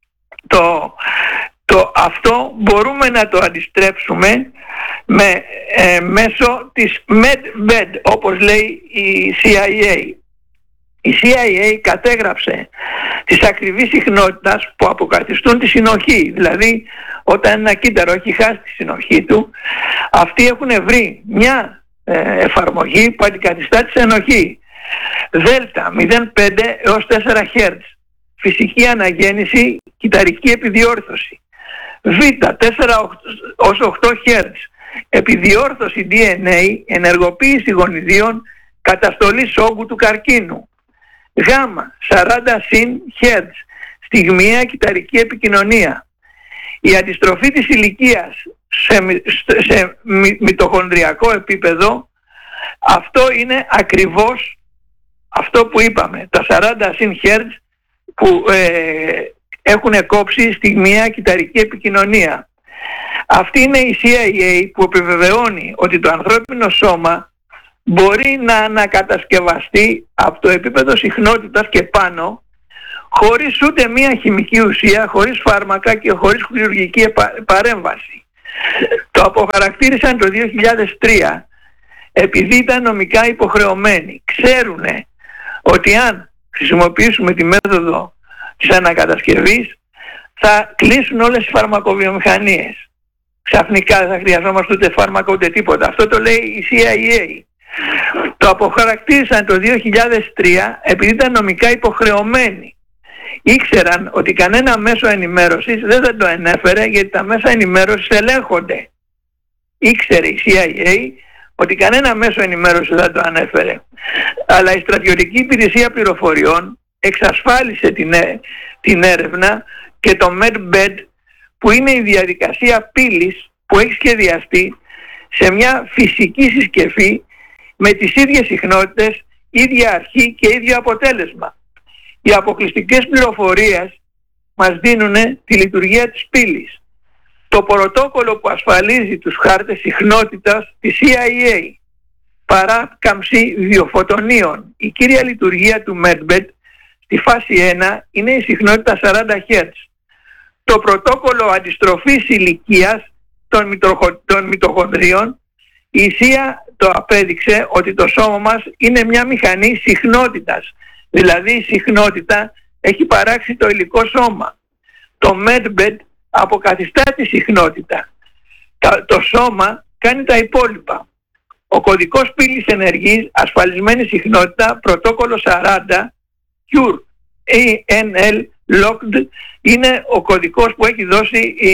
Το, το, αυτό μπορούμε να το αντιστρέψουμε με, ε, μέσω της MedBed, όπως λέει η σι άι έι. Η σι άι έι κατέγραψε τις ακριβείς συχνότητας που αποκαθιστούν τη συνοχή. Δηλαδή όταν ένα κύτταρο έχει χάσει τη συνοχή του, αυτοί έχουν βρει μια ε, εφαρμογή που αντικαθιστά τη συνοχή. Δέλτα μηδέν κόμμα πέντε έως τέσσερα χερτζ, φυσική αναγέννηση, κυταρική επιδιόρθωση. Β τέσσερα έως οκτώ χερτζ, επιδιόρθωση ντι εν έι, ενεργοποίηση γονιδίων, καταστολή όγκου του καρκίνου. Γ σαράντα συν χερτζ, στιγμιαία κυταρική επικοινωνία. Η αντιστροφή της ηλικίας σε, σε μυτοχονδριακό επίπεδο, αυτό είναι ακριβώς αυτό που είπαμε, τα σαράντα συν χερτζ που ε, έχουν κόψει στιγμιαία κυταρική επικοινωνία. Αυτή είναι η σι άι έι που επιβεβαιώνει ότι το ανθρώπινο σώμα μπορεί να ανακατασκευαστεί από το επίπεδο συχνότητας και πάνω, χωρίς ούτε μία χημική ουσία, χωρίς φάρμακα και χωρίς χειρουργική παρέμβαση. Το αποχαρακτήρισαν το δύο χιλιάδες τρία επειδή ήταν νομικά υποχρεωμένοι. Ξέρουν ότι αν χρησιμοποιήσουμε τη μέθοδο της ανακατασκευής θα κλείσουν όλες οι φαρμακοβιομηχανίες. Ξαφνικά δεν θα χρειαζόμαστε ούτε φάρμακο ούτε τίποτα. Αυτό το λέει η σι άι έι. Το αποχαρακτήρισαν το δύο χιλιάδες τρία επειδή ήταν νομικά υποχρεωμένοι. Ήξεραν ότι κανένα μέσο ενημέρωσης δεν θα το ενέφερε γιατί τα μέσα ενημέρωσης ελέγχονται. Ήξερε η σι άι έι ότι κανένα μέσο ενημέρωσης δεν το ανέφερε. Αλλά η στρατιωτική υπηρεσία πληροφοριών εξασφάλισε την, την έρευνα και το MedBed, που είναι η διαδικασία πύλης που έχει σχεδιαστεί σε μια φυσική συσκευή με τις ίδιες συχνότητες, ίδια αρχή και ίδιο αποτέλεσμα. Οι αποκλειστικές πληροφορίες μας δίνουν τη λειτουργία της πύλης. Το πρωτόκολλο που ασφαλίζει τους χάρτες συχνότητας της σι άι έι, παράκαμψη βιοφωτονίων. Η κύρια λειτουργία του MedBed στη φάση ένα είναι η συχνότητα σαράντα χερτζ. Το πρωτόκολλο αντιστροφής ηλικίας των, μυτοχο, των μυτοχονδρίων, η ΣΥΑ το απέδειξε ότι το σώμα μας είναι μια μηχανή συχνότητας. Δηλαδή η συχνότητα έχει παράξει το υλικό σώμα. Το MedBed αποκαθιστά τη συχνότητα. Το σώμα κάνει τα υπόλοιπα. Ο κωδικός πύλης ενεργής, ασφαλισμένη συχνότητα, πρωτόκολλο σαράντα, Cure, έι εν ελ Locked, είναι ο κωδικός που έχει δώσει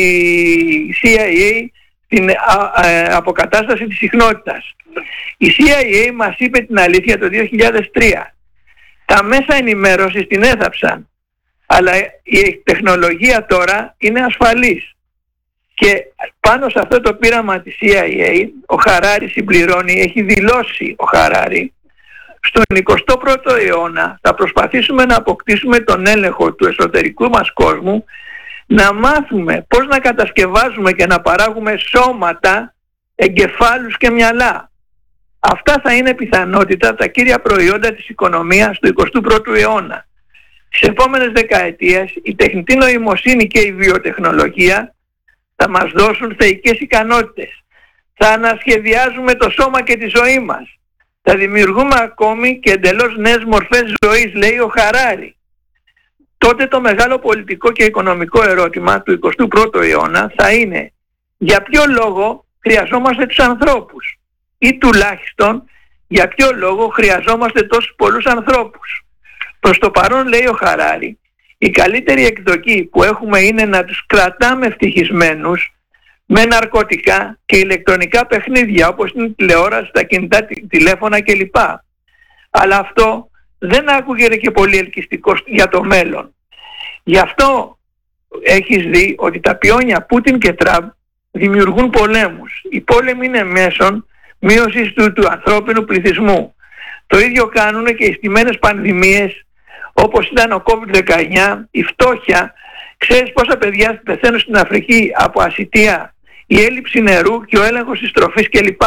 η σι άι έι στην αποκατάσταση της συχνότητας. Η σι άι έι μας είπε την αλήθεια το δύο χιλιάδες τρία. Τα μέσα ενημέρωσης την έθαψαν, αλλά η τεχνολογία τώρα είναι ασφαλής. Και πάνω σε αυτό το πείραμα της σι άι έι, ο Χαράρι συμπληρώνει, έχει δηλώσει ο Χαράρι, στον εικοστό πρώτο αιώνα θα προσπαθήσουμε να αποκτήσουμε τον έλεγχο του εσωτερικού μας κόσμου, να μάθουμε πώς να κατασκευάζουμε και να παράγουμε σώματα, εγκεφάλους και μυαλά. Αυτά θα είναι πιθανότητα τα κύρια προϊόντα της οικονομίας του εικοστού πρώτου αιώνα. Στις επόμενες δεκαετίες η τεχνητή νοημοσύνη και η βιοτεχνολογία θα μας δώσουν θεϊκές ικανότητες. Θα ανασχεδιάζουμε το σώμα και τη ζωή μας. Θα δημιουργούμε ακόμη και εντελώς νέες μορφές ζωής, λέει ο Χαράρι. τότε το μεγάλο πολιτικό και οικονομικό ερώτημα του εικοστού πρώτου αιώνα θα είναι για ποιο λόγο χρειαζόμαστε τους ανθρώπους ή τουλάχιστον για ποιο λόγο χρειαζόμαστε τόσους πολλούς ανθρώπους. Προς το παρόν, λέει ο Χαράρη, η καλύτερη εκδοχή που έχουμε είναι να τους κρατάμε ευτυχισμένους με ναρκωτικά και ηλεκτρονικά παιχνίδια όπως είναι η τηλεόραση, τα κινητά τηλέφωνα κλπ. Αλλά αυτό δεν άκουγε και πολύ ελκυστικό για το μέλλον. Γι' αυτό έχεις δει ότι τα πιόνια Πούτιν και Τραμπ δημιουργούν πολέμους. Οι πόλεμοι είναι μέσον μείωσης του, του ανθρώπινου πληθυσμού. Το ίδιο κάνουν και οι στημένες πανδημίες όπως ήταν ο κόβιντ δεκαεννιά, η φτώχεια. Ξέρεις πόσα παιδιά πεθαίνουν στην Αφρική από ασιτεία, η έλλειψη νερού και ο έλεγχος της τροφής κλπ.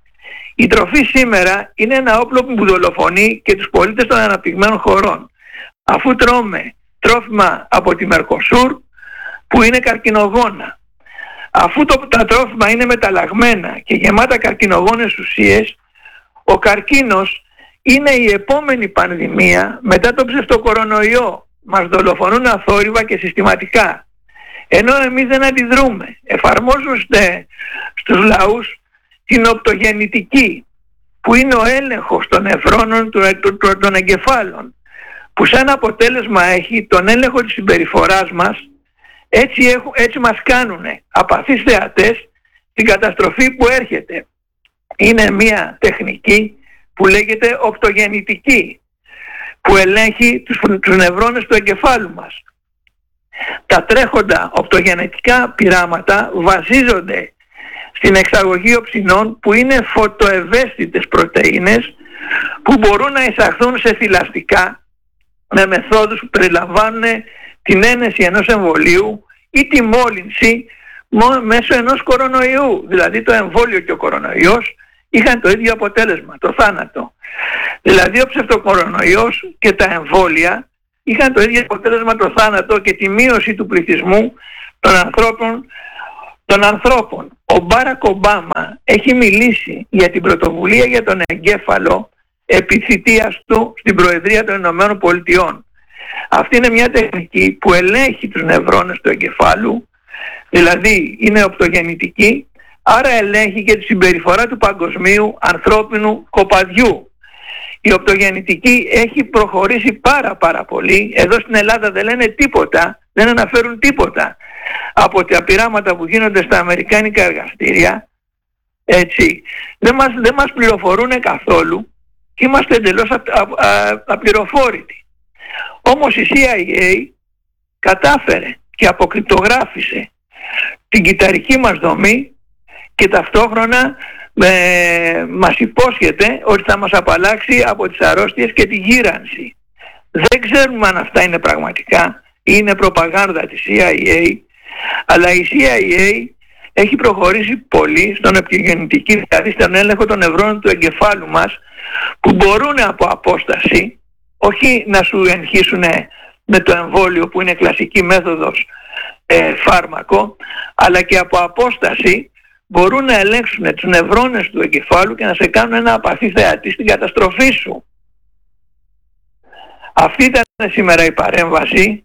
Η τροφή σήμερα είναι ένα όπλο που δολοφονεί και τους πολίτες των αναπτυγμένων χωρών. Αφού τρώμε τρόφιμα από τη Μερκοσούρ που είναι καρκινογόνα, αφού το, τα τρόφιμα είναι μεταλλαγμένα και γεμάτα καρκινογόνες ουσίες, ο καρκίνος είναι η επόμενη πανδημία μετά τον ψευτοκορονοϊό. Μας δολοφονούν αθόρυβα και συστηματικά. Ενώ εμείς δεν αντιδρούμε. Εφαρμόζουν στους λαούς την οπτογεννητική, που είναι ο έλεγχος των νευρώνων των εγκεφάλων, που σαν αποτέλεσμα έχει τον έλεγχο της συμπεριφοράς μας. Έτσι, έχουν, έτσι μας κάνουν απαθείς θεατές στην καταστροφή που έρχεται. Είναι μια τεχνική που λέγεται οπτογεννητική, που ελέγχει τους, τους νευρώνες του εγκεφάλου μας. Τα τρέχοντα οπτογενετικά πειράματα βασίζονται στην εξαγωγή οψινών που είναι φωτοευαίσθητες πρωτεΐνες που μπορούν να εισαχθούν σε θηλαστικά με μεθόδους που περιλαμβάνουν την ένεση ενός εμβολίου ή τη μόλυνση μέσω ενός κορονοϊού. Δηλαδή το εμβόλιο και ο κορονοϊός είχαν το ίδιο αποτέλεσμα, το θάνατο. Δηλαδή ο ψευτοκορονοϊός και τα εμβόλια είχαν το ίδιο αποτέλεσμα, το θάνατο και τη μείωση του πληθυσμού των ανθρώπων. Των ανθρώπων. Ο Μπάρακ Ομπάμα έχει μιλήσει για την πρωτοβουλία για τον εγκέφαλο επί θητείας του στην Προεδρία των Ηνωμένων Πολιτειών. Αυτή είναι μια τεχνική που ελέγχει τους νευρώνες του εγκεφάλου, δηλαδή είναι οπτογεννητική, άρα ελέγχει και τη συμπεριφορά του παγκοσμίου ανθρώπινου κοπαδιού. Η οπτογεννητική έχει προχωρήσει πάρα πάρα πολύ. Εδώ στην Ελλάδα δεν λένε τίποτα, δεν αναφέρουν τίποτα από τα πειράματα που γίνονται στα αμερικάνικα εργαστήρια. Έτσι, δεν μας, δεν μας πληροφορούν καθόλου και είμαστε εντελώς α, α, α, απληροφόρητοι. Όμως η σι άι έι κατάφερε και αποκρυπτογράφησε την κυταρική μας δομή και ταυτόχρονα ε, μας υπόσχεται ότι θα μας απαλλάξει από τις αρρώστιες και τη γύρανση. Δεν ξέρουμε αν αυτά είναι πραγματικά ή είναι προπαγάνδα της σι άι έι, αλλά η σι άι έι έχει προχωρήσει πολύ στον επιγεννητική, δηλαδή στον έλεγχο των νευρώνων του εγκεφάλου μας, που μπορούν από απόσταση, όχι να σου εγχύσουν με το εμβόλιο που είναι κλασική μέθοδος ε, φάρμακο, αλλά και από απόσταση μπορούν να ελέγξουν τους νευρώνες του εγκεφάλου και να σε κάνουν ένα απαθή θεατή στην καταστροφή σου. Αυτή ήταν σήμερα η παρέμβαση.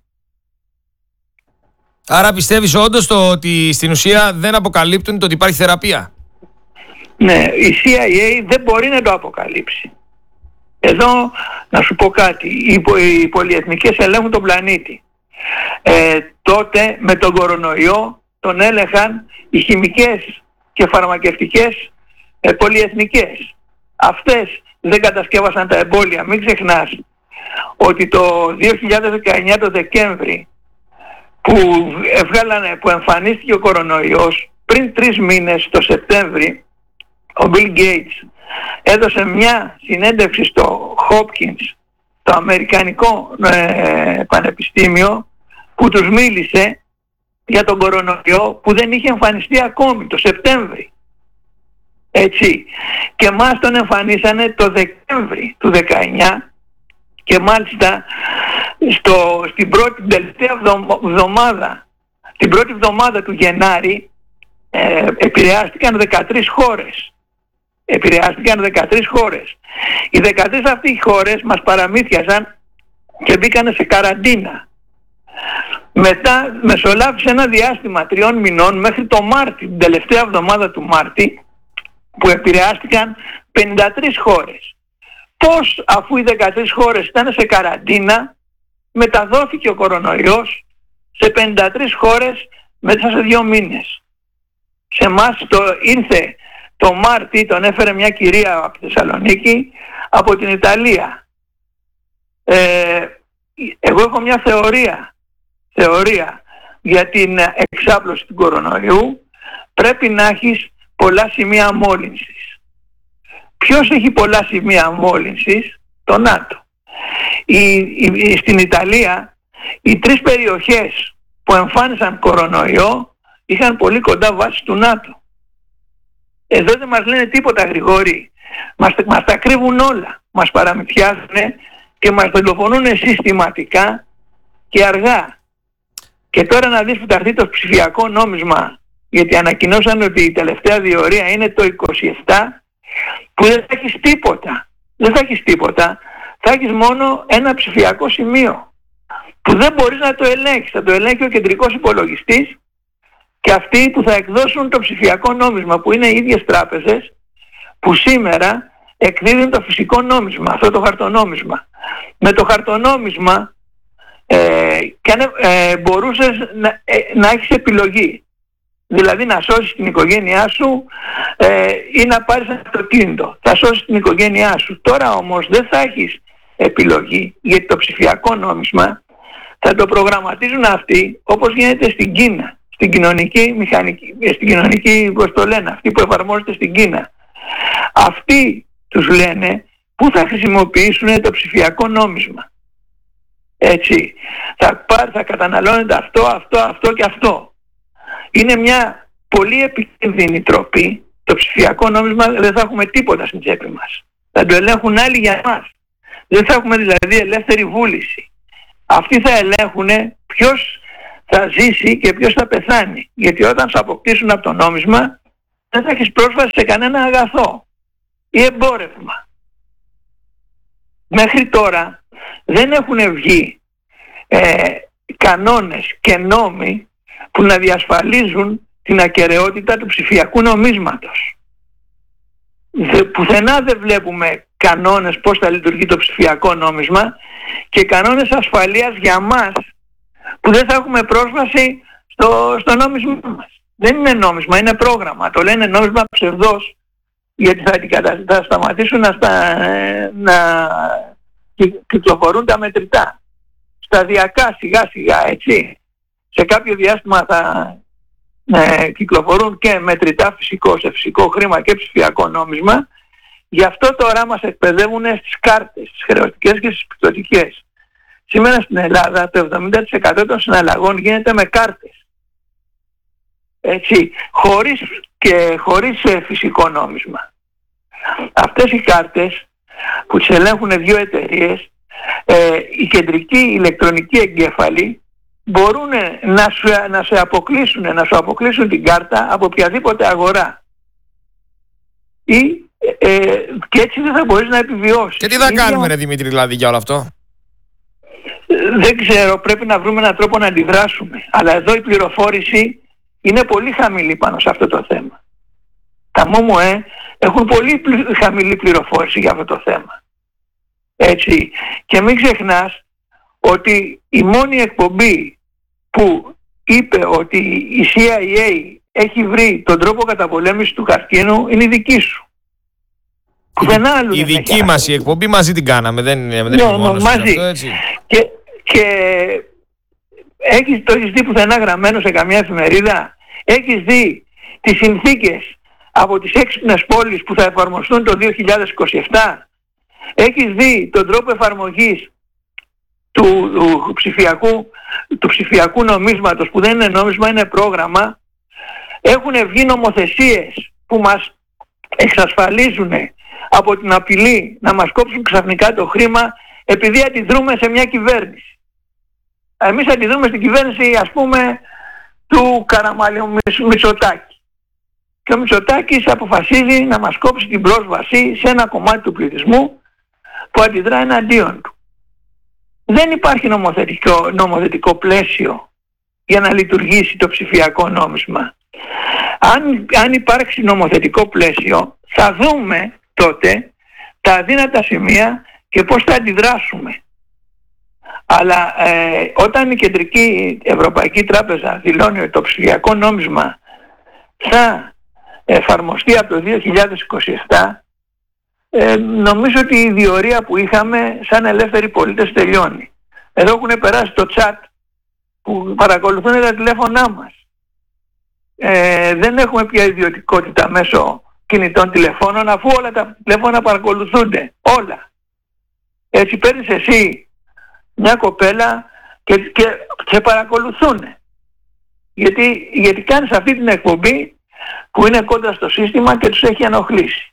Άρα πιστεύεις όντως το ότι στην ουσία δεν αποκαλύπτουν το ότι υπάρχει θεραπεία? Ναι, η σι άι έι δεν μπορεί να το αποκαλύψει. Εδώ να σου πω κάτι, οι, οι πολυεθνικές ελέγχουν τον πλανήτη. Ε, τότε με τον κορονοϊό τον έλεγχαν οι χημικές και φαρμακευτικές ε, πολυεθνικές. Αυτές δεν κατασκεύασαν τα εμβόλια. Μην ξεχνάς ότι το δύο χιλιάδες δεκαεννιά το Δεκέμβρη που, έβγαλανε, που εμφανίστηκε ο κορονοϊός, πριν τρεις μήνες το Σεπτέμβρη ο Bill Gates έδωσε μια συνέντευξη στο Hopkins, το αμερικανικό ε, πανεπιστήμιο, που τους μίλησε για τον κορονοϊό που δεν είχε εμφανιστεί ακόμη το Σεπτέμβρη. Έτσι. Και μας τον εμφανίσανε το Δεκέμβρη του δεκαεννιά και μάλιστα στο, στην πρώτη τελευταία εβδομάδα, την πρώτη εβδομάδα του Γενάρη ε, επηρεάστηκαν δεκατρείς χώρες. Επηρεάστηκαν δεκατρείς χώρες. Οι δεκατρείς αυτοί οι χώρες μας παραμύθιαζαν και μπήκανε σε καραντίνα. Μετά μεσολάβησε ένα διάστημα τριών μηνών μέχρι το Μάρτι, την τελευταία εβδομάδα του Μάρτη, που επηρεάστηκαν πενήντα τρεις χώρες. Πώς, αφού οι δεκατρείς χώρες ήταν σε καραντίνα, μεταδόθηκε ο κορονοϊός σε πενήντα τρεις χώρες μέσα σε δύο μήνες? Σε εμάς το ήρθε το Μάρτι, τον έφερε μια κυρία από τη Θεσσαλονίκη, από την Ιταλία. Ε, εγώ έχω μια θεωρία, θεωρία για την εξάπλωση του κορονοϊού. Πρέπει να έχεις πολλά σημεία μόλυνσης. Ποιος έχει πολλά σημεία μόλυνσης? Το ΝΑΤΟ. Η, η, στην Ιταλία οι τρεις περιοχές που εμφάνισαν κορονοϊό είχαν πολύ κοντά βάσεις του ΝΑΤΟ. Εδώ δεν μας λένε τίποτα, Γρηγόρη. Μας, μας τα κρύβουν όλα. Μας παραμυθιάζουν και μας δολοφονούν συστηματικά και αργά. Και τώρα να δεις που θα έρθει το ψηφιακό νόμισμα, γιατί ανακοινώσαν ότι η τελευταία διορία είναι το είκοσι επτά, που δεν θα έχεις τίποτα. Δεν θα έχεις τίποτα. Θα έχεις μόνο ένα ψηφιακό σημείο που δεν μπορείς να το ελέγξεις. Θα το ελέγχει ο κεντρικός υπολογιστής και αυτοί που θα εκδώσουν το ψηφιακό νόμισμα, που είναι οι ίδιες τράπεζες που σήμερα εκδίδουν το φυσικό νόμισμα, αυτό το χαρτονόμισμα. Με το χαρτονόμισμα ε, και αν, ε, μπορούσες να, ε, να έχεις επιλογή. Δηλαδή να σώσεις την οικογένειά σου ε, ή να πάρεις ένα αυτοκίνητο. Θα σώσεις την οικογένειά σου. Τώρα όμως δεν θα έχεις επιλογή, γιατί το ψηφιακό νόμισμα θα το προγραμματίζουν αυτοί όπως γίνεται στην Κίνα, στην κοινωνική μηχανική, στην κοινωνική, πώς το λένε, αυτοί που εφαρμόζεται στην Κίνα. Αυτοί τους λένε πού θα χρησιμοποιήσουν το ψηφιακό νόμισμα. Έτσι, θα, πάρ, θα καταναλώνεται αυτό, αυτό, αυτό και αυτό. Είναι μια πολύ επικίνδυνη τροπή. Το ψηφιακό νόμισμα δεν θα έχουμε τίποτα στην τσέπη μας. Θα το ελέγχουν άλλοι για μας. Δεν θα έχουμε δηλαδή ελεύθερη βούληση. Αυτοί θα ελέγχουν ποιος θα ζήσει και ποιος θα πεθάνει. Γιατί όταν σε αποκτήσουν από το νόμισμα δεν θα έχεις πρόσβαση σε κανένα αγαθό ή εμπόρευμα. Μέχρι τώρα δεν έχουν βγει ε, κανόνες και νόμοι που να διασφαλίζουν την ακεραιότητα του ψηφιακού νομίσματος. Δε, πουθενά δεν βλέπουμε κανόνες πώς θα λειτουργεί το ψηφιακό νόμισμα και κανόνες ασφαλείας για μας που δεν θα έχουμε πρόσβαση στο, στο νόμισμά μας. Δεν είναι νόμισμα, είναι πρόγραμμα. Το λένε νόμισμα ψευδός, γιατί θα, θα σταματήσουν να, στα, να κυκλοφορούν τα μετρητά. Σταδιακά, σιγά σιγά, έτσι. Σε κάποιο διάστημα θα ε, κυκλοφορούν και μετρητά φυσικό, σε φυσικό χρήμα και ψηφιακό νόμισμα. Γι' αυτό τώρα μας εκπαιδεύουν στις κάρτες, στις χρεωστικές και στις πιστωτικές. Σήμερα στην Ελλάδα το εβδομήντα τοις εκατό των συναλλαγών γίνεται με κάρτες. Έτσι, χωρίς, και χωρίς ε, φυσικό νόμισμα. Αυτές οι κάρτες που τις ελέγχουν δύο εταιρείες, ε, οι κεντρικοί ηλεκτρονικοί εγκέφαλοι μπορούν να σου, να σε αποκλείσουν, να σου αποκλείσουν την κάρτα από οποιαδήποτε αγορά. Ή, ε, και έτσι δεν θα μπορείς να επιβιώσεις. Και τι θα κάνουμε, ρε Δημήτρη, δηλαδή για όλο αυτό? Δεν ξέρω, πρέπει να βρούμε έναν τρόπο να αντιδράσουμε. Αλλά εδώ η πληροφόρηση είναι πολύ χαμηλή πάνω σε αυτό το θέμα. Τα ΜΟΜΟΕ έχουν πολύ χαμηλή πληροφόρηση για αυτό το θέμα. Έτσι. Και μην ξεχνάς ότι η μόνη εκπομπή που είπε ότι η σι άι έι έχει βρει τον τρόπο καταπολέμησης του καρκίνου είναι η δική σου. Η, η δική μας η εκπομπή μαζί την κάναμε, δεν, δεν ναι, είναι μόνος μαζί. Αυτό, έτσι. Και, και έχεις, το έχεις δει πουθενά γραμμένο σε καμία εφημερίδα? Έχεις δει τις συνθήκες από τις έξυπνες πόλεις που θα εφαρμοστούν το δύο χιλιάδες είκοσι επτά? Έχεις δει τον τρόπο εφαρμογής του, του, ψηφιακού, του ψηφιακού νομίσματος, που δεν είναι νόμισμα, είναι πρόγραμμα? Έχουν βγει νομοθεσίες που μας εξασφαλίζουν από την απειλή να μας κόψουν ξαφνικά το χρήμα επειδή αντιδρούμε σε μια κυβέρνηση. Εμείς αντιδρούμε στην κυβέρνηση, ας πούμε, του Καραμαλίου Μητσοτάκη. Και ο Μητσοτάκης αποφασίζει να μας κόψει την πρόσβαση σε ένα κομμάτι του πληθυσμού που αντιδρά εναντίον του. δεν υπάρχει νομοθετικό, νομοθετικό πλαίσιο για να λειτουργήσει το ψηφιακό νόμισμα. Αν, αν υπάρξει νομοθετικό πλαίσιο, θα δούμε τότε τα αδύνατα σημεία και πώς θα αντιδράσουμε. Αλλά ε, όταν η Κεντρική Ευρωπαϊκή Τράπεζα δηλώνει ότι το ψηφιακό νόμισμα θα εφαρμοστεί από το δύο χιλιάδες είκοσι επτά, ε, νομίζω ότι η διορία που είχαμε σαν ελεύθεροι πολίτες τελειώνει. Εδώ έχουν περάσει το chat που παρακολουθούν τα τηλέφωνά μας. Ε, δεν έχουμε πια ιδιωτικότητα μέσω κινητών τηλεφώνων, αφού όλα τα τηλέφωνα παρακολουθούνται. Όλα. Έτσι παίρνεις εσύ μια κοπέλα και, και σε παρακολουθούν. Γιατί, γιατί κάνεις αυτή την εκπομπή που είναι κόντρα στο σύστημα και τους έχει ενοχλήσει.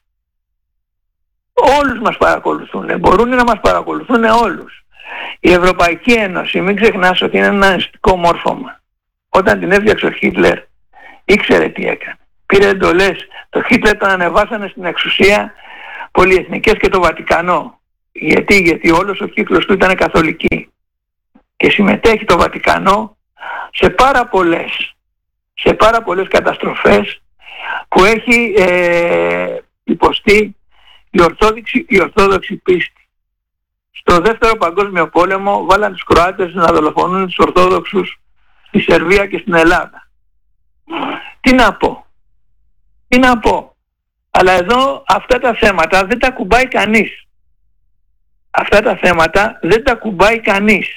Όλους μας παρακολουθούν. Μπορούν να μας παρακολουθούν όλους. Η Ευρωπαϊκή Ένωση, μην ξεχνάς ότι είναι ένα αισθητικό μόρφωμα. Όταν την έφτιαξε ο Χίτλερ, ήξερε τι έκανε. Πήρε εντολές. Το Χίτλερ τον ανεβάσανε στην εξουσία πολυεθνικές και το Βατικανό. Γιατί, γιατί όλος ο κύκλος του ήταν καθολική. Και συμμετέχει το Βατικανό σε πάρα πολλές, σε πάρα πολλές καταστροφές που έχει ε, υποστεί η ορθόδοξη, η ορθόδοξη πίστη. Στο δεύτερο παγκόσμιο πόλεμο βάλαν τους Κροάτες να δολοφονούν τους Ορθόδοξους στη Σερβία και στην Ελλάδα. Τι να πω. Τι να πω. Αλλά εδώ αυτά τα θέματα δεν τα κουμπάει κανείς. Αυτά τα θέματα δεν τα κουμπάει κανείς.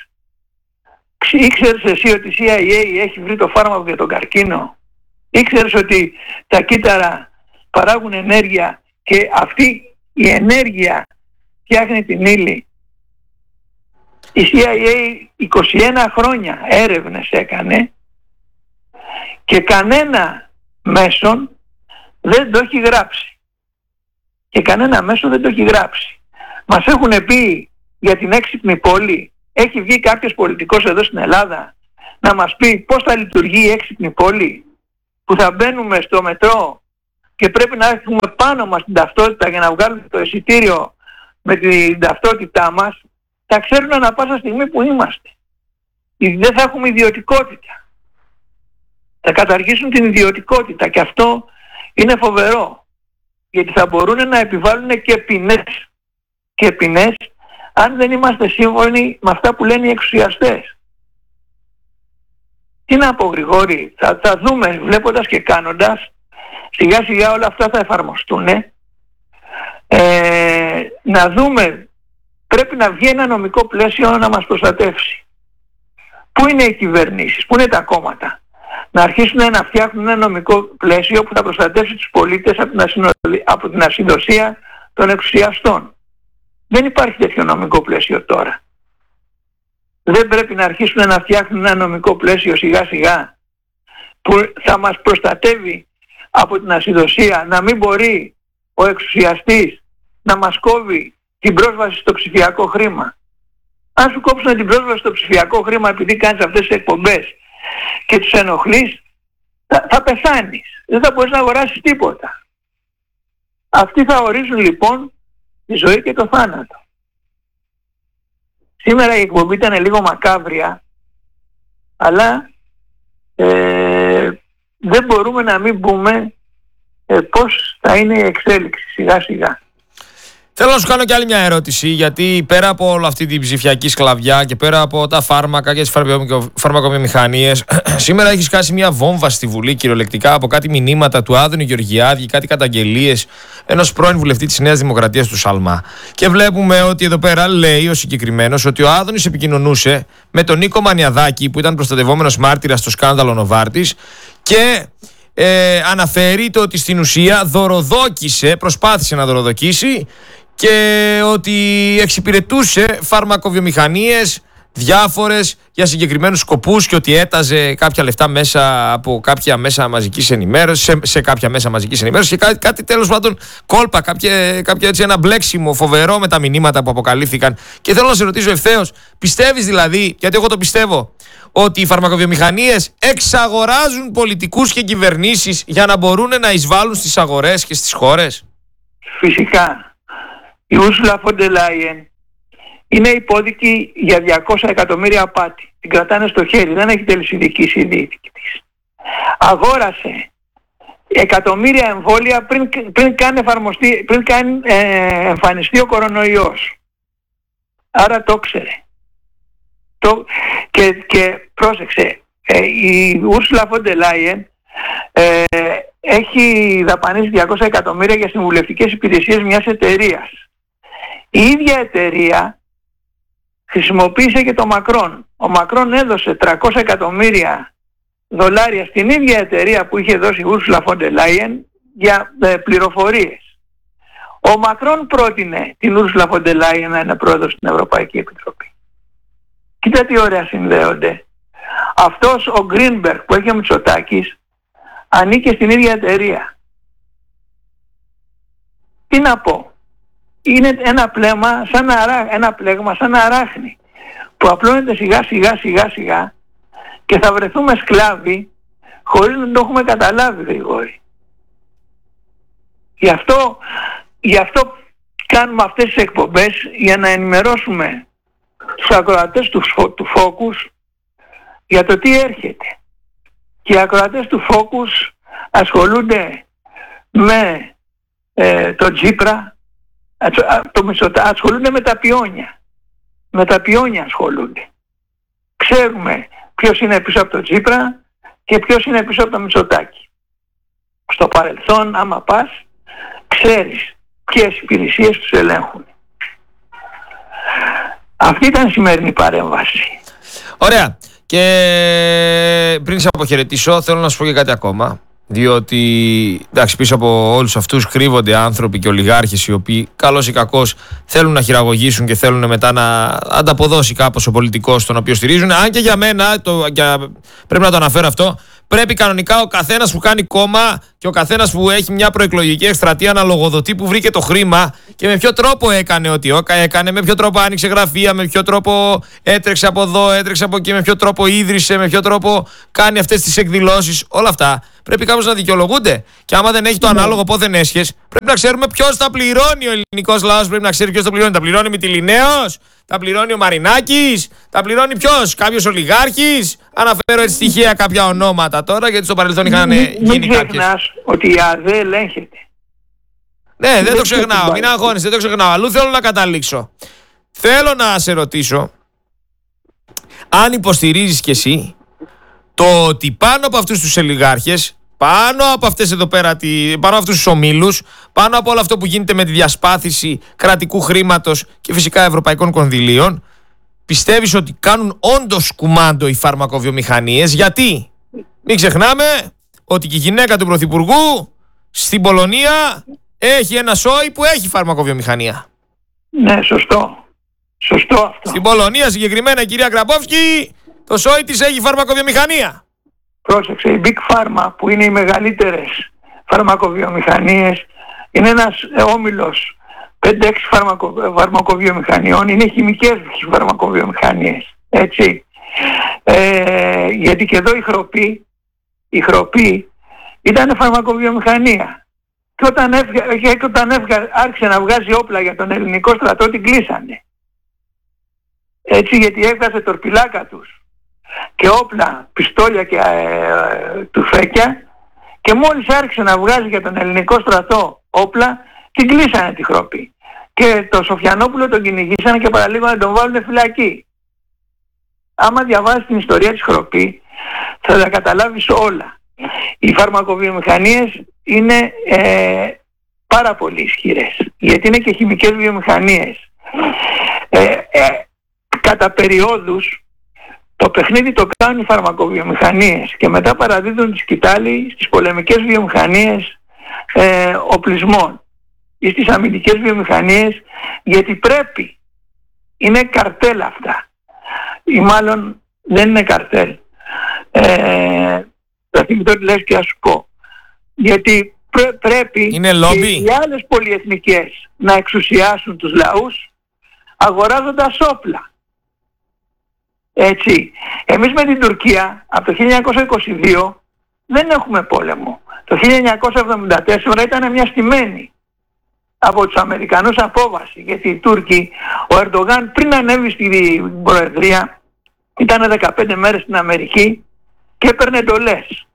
Ήξερες εσύ ότι η σι άι έι έχει βρει το φάρμακο για τον καρκίνο? Ήξερες ότι τα κύτταρα παράγουν ενέργεια και αυτή η ενέργεια φτιάχνει την ύλη? Η σι άι έι είκοσι ένα χρόνια έρευνες έκανε και κανένα μέσον δεν το έχει γράψει. Και κανένα μέσον δεν το έχει γράψει. Μας έχουν πει για την έξυπνη πόλη. Έχει βγει κάποιος πολιτικός εδώ στην Ελλάδα να μας πει πώς θα λειτουργεί η έξυπνη πόλη, που θα μπαίνουμε στο μετρό και πρέπει να έχουμε πάνω μας την ταυτότητα για να βγάλουμε το εισιτήριο με την ταυτότητά μας? Θα ξέρουν ανά πάσα στιγμή που είμαστε. Δεν θα έχουμε ιδιωτικότητα. Θα καταργήσουν την ιδιωτικότητα και αυτό είναι φοβερό. Γιατί θα μπορούν να επιβάλλουν και ποινές. Και ποινές αν δεν είμαστε σύμφωνοι με αυτά που λένε οι εξουσιαστές. Τι να πω, Γρηγόρη, θα, θα δούμε βλέποντας και κάνοντας. Σιγά σιγά όλα αυτά θα εφαρμοστούν. Ε, να δούμε, πρέπει να βγει ένα νομικό πλαίσιο να μας προστατεύσει. Πού είναι οι κυβερνήσεις, πού είναι τα κόμματα? Να αρχίσουν να φτιάχνουν ένα νομικό πλαίσιο που θα προστατεύσει τους πολίτες από την, ασυνο... από την ασυνδοσία των εξουσιαστών. Δεν υπάρχει τέτοιο νομικό πλαίσιο τώρα. Δεν πρέπει να αρχίσουν να φτιάχνουν ένα νομικό πλαίσιο σιγά σιγά που θα μας προστατεύει από την ασυνδοσία, να μην μπορεί ο εξουσιαστής να μας κόβει την πρόσβαση στο ψηφιακό χρήμα? Αν σου κόψουν την πρόσβαση στο ψηφιακό χρήμα επειδή κάνεις αυτές τις εκπομπές και τους ενοχλείς, θα, θα πεθάνεις. Δεν θα μπορείς να αγοράσεις τίποτα. Αυτοί θα ορίζουν λοιπόν τη ζωή και το θάνατο. Σήμερα η εκπομπή ήταν λίγο μακάβρια, αλλά ε, δεν μπορούμε να μην πούμε ε, πώς θα είναι η εξέλιξη σιγά σιγά. Θέλω να σου κάνω και άλλη μια ερώτηση, γιατί πέρα από όλη αυτή την ψηφιακή σκλαβιά και πέρα από τα φάρμακα και τις φαρμακοβιομηχανίες, σήμερα έχει σκάσει μια βόμβα στη Βουλή κυριολεκτικά από κάτι μηνύματα του Άδωνη Γεωργιάδη, κάτι καταγγελίες ενός πρώην βουλευτή της Νέας Δημοκρατίας του Σαλμά. Και βλέπουμε ότι εδώ πέρα λέει ο συγκεκριμένος ότι ο Άδωνης επικοινωνούσε με τον Νίκο Μανιαδάκη, που ήταν προστατευόμενος μάρτυρας στο σκάνδαλο Νοβάρτης, και ε, αναφέρει το ότι στην ουσία δωροδόκησε, προσπάθησε να δωροδοκίσει, και ότι εξυπηρετούσε φαρμακοβιομηχανίες διάφορες για συγκεκριμένους σκοπούς και ότι έταζε κάποια λεφτά μέσα από κάποια μέσα μαζικής ενημέρωσης, σε, σε κάποια μέσα μαζικής ενημέρωσης και κάτι, κάτι τέλος πάντων κόλπα, κάποια, κάποια έτσι ένα μπλέξιμο φοβερό με τα μηνύματα που αποκαλύφθηκαν. Και θέλω να σε ρωτήσω ευθέως, πιστεύεις δηλαδή, γιατί εγώ το πιστεύω, ότι οι φαρμακοβιομηχανίες εξαγοράζουν πολιτικούς και κυβερνήσεις για να μπορούν να εισβάλλουν στις αγορές και στις χώρες? Φυσικά. Η Ursula von der Leyen είναι υπόδικη για διακόσια εκατομμύρια απάτη. Την κρατάνε στο χέρι, δεν έχει τελεσιδικήσει η δίκη της. Αγόρασε εκατομμύρια εμβόλια πριν, πριν κάνει, εφαρμοστεί, πριν κάνει ε, εμφανιστεί ο κορονοϊός. Άρα το ξέρε. Το, και, και πρόσεξε, ε, η Ursula von der Leyen ε, έχει δαπανίσει διακόσια εκατομμύρια για συμβουλευτικές υπηρεσίες μιας εταιρείας. Η ίδια εταιρεία χρησιμοποίησε και το Μακρόν. Ο Μακρόν έδωσε τριακόσια εκατομμύρια δολάρια στην ίδια εταιρεία που είχε δώσει η Ursula von der Leyen για ε, πληροφορίες. Ο Μακρόν πρότεινε την Ursula von der Leyen να είναι πρόεδρος στην Ευρωπαϊκή Επιτροπή. Κοίτα τι ωραία συνδέονται. Αυτός ο Γκρίνμπεργκ που έχει ο Μητσοτάκης ανήκε στην ίδια εταιρεία. Τι να πω. Είναι ένα πλέγμα σαν, αρά, ένα πλέγμα σαν αράχνη που απλώνεται σιγά σιγά σιγά σιγά και θα βρεθούμε σκλάβοι χωρίς να το έχουμε καταλάβει, Γρηγόρη. Γι' αυτό, γι' αυτό κάνουμε αυτές τις εκπομπές, για να ενημερώσουμε τους ακροατές του, του Focus για το τι έρχεται. Και οι ακροατές του Focus ασχολούνται με ε, το Τσίπρα, το Μητσοτά, ασχολούνται με τα πιόνια. Με τα πιόνια ασχολούνται. Ξέρουμε ποιος είναι πίσω από το Τσίπρα και ποιος είναι πίσω από το Μητσοτάκη. Στο παρελθόν, άμα πας, ξέρεις ποιες υπηρεσίες τους ελέγχουν. Αυτή ήταν η σημερινή παρέμβαση. Ωραία. Και πριν σε αποχαιρετήσω, θέλω να σου πω και κάτι ακόμα. Διότι, εντάξει, πίσω από όλους αυτούς κρύβονται άνθρωποι και ολιγάρχες οι οποίοι καλώς ή κακώς θέλουν να χειραγωγήσουν και θέλουν μετά να ανταποδώσει κάπως ο πολιτικός τον οποίο στηρίζουν. Αν και για μένα, το, για, πρέπει να το αναφέρω αυτό, πρέπει κανονικά ο καθένας που κάνει κόμμα και ο καθένας που έχει μια προεκλογική εκστρατεία να λογοδοτεί που βρήκε το χρήμα και με ποιο τρόπο έκανε ό,τι έκανε, με ποιο τρόπο άνοιξε γραφεία, με ποιο τρόπο έτρεξε από εδώ, έτρεξε από εκεί, με ποιο τρόπο ίδρυσε, με ποιο τρόπο κάνει αυτές τις εκδηλώσεις. Όλα αυτά πρέπει κάπως να δικαιολογούνται. Και άμα δεν έχει το ανάλογο πόθεν έσχες, πρέπει να ξέρουμε ποιος τα πληρώνει. Ο ελληνικός λαός πρέπει να ξέρει ποιος τα πληρώνει. Τα πληρώνει Μυτιληναίος, τα πληρώνει ο Μαρινάκης, τα πληρώνει ποιος, κάποιος ολιγάρχης. Αναφέρω έτσι στοιχεία κάποια ονόματα τώρα, γιατί στο παρελθόν είχαν μην, γίνει μην κάποιες. ξεχνάς ότι η ΑΔΕ ελέγχεται. Ναι, δεν, δεν το ξεχνάω, μην αγχώνεσαι, δεν το ξεχνάω. Αλλού θέλω να καταλήξω. Θέλω να σε ρωτήσω αν υποστηρίζεις κι εσύ το ότι πάνω από αυτούς τους ολιγάρχες, πάνω από αυτές εδώ πέρα, πάνω από αυτούς τους ομίλους, πάνω από όλο αυτό που γίνεται με τη διασπάθηση κρατικού χρήματος και φυσικά ευρωπαϊκών κονδυλίων, πιστεύεις ότι κάνουν όντως κουμάντο οι φαρμακοβιομηχανίες? Γιατί μην ξεχνάμε ότι και η γυναίκα του Πρωθυπουργού στην Πολωνία έχει ένα σόι που έχει φαρμακοβιομηχανία. Ναι, σωστό. Σωστό αυτό. Στην Πολωνία συγκεκριμένα η κυρία Γκραμπόφσκι, το σόι της έχει φαρμακοβιομηχανία. Πρόσεξε, η Big Pharma που είναι οι μεγαλύτερες φαρμακοβιομηχανίες, είναι ένας όμιλος πέντε έξι φαρμακο, φαρμακοβιομηχανιών, είναι χημικές φαρμακοβιομηχανίες, έτσι. Ε, γιατί και εδώ η Χροπή, η Χροπή ήταν φαρμακοβιομηχανία. Και όταν, έφυγα, και όταν έφυγα, άρχισε να βγάζει όπλα για τον ελληνικό στρατό, την κλείσανε. Έτσι, γιατί έβγαζε τορπιλάκα τους και όπλα, πιστόλια και ε, τουφέκια, και μόλις άρχισε να βγάζει για τον ελληνικό στρατό όπλα, την κλείσανε τη Χροπή. Και το Σοφιανόπουλο τον κυνηγήσανε και παραλίγο να τον βάλουν φυλακή. Άμα διαβάσεις την ιστορία της Χροπή, θα τα καταλάβεις όλα. Οι φαρμακοβιομηχανίες είναι ε, πάρα πολύ ισχυρές, γιατί είναι και χημικές βιομηχανίες. Ε, ε, κατά περιόδους το παιχνίδι το κάνουν οι φαρμακοβιομηχανίες και μετά παραδίδουν τη σκητάλη στις πολεμικές βιομηχανίες ε, οπλισμών ή στις αμυντικές βιομηχανίες, γιατί πρέπει. Είναι καρτέλ αυτά, ή μάλλον δεν είναι καρτέλ. Ε, θα θυμηθώ τι λες και θα σου πω. Γιατί πρέ, πρέπει είναι λόμπι. Οι άλλες πολυεθνικές να εξουσιάσουν τους λαούς αγοράζοντας όπλα. Έτσι. Εμείς με την Τουρκία από το χίλια εννιακόσια είκοσι δύο δεν έχουμε πόλεμο. Το χίλια εννιακόσια εβδομήντα τέσσερα ήταν μια στημένη από τους Αμερικανούς απόβαση, γιατί οι Τούρκοι Ο Ερντογάν πριν ανέβει στην Προεδρία ήταν δεκαπέντε μέρες στην Αμερική και έπαιρνε εντολές.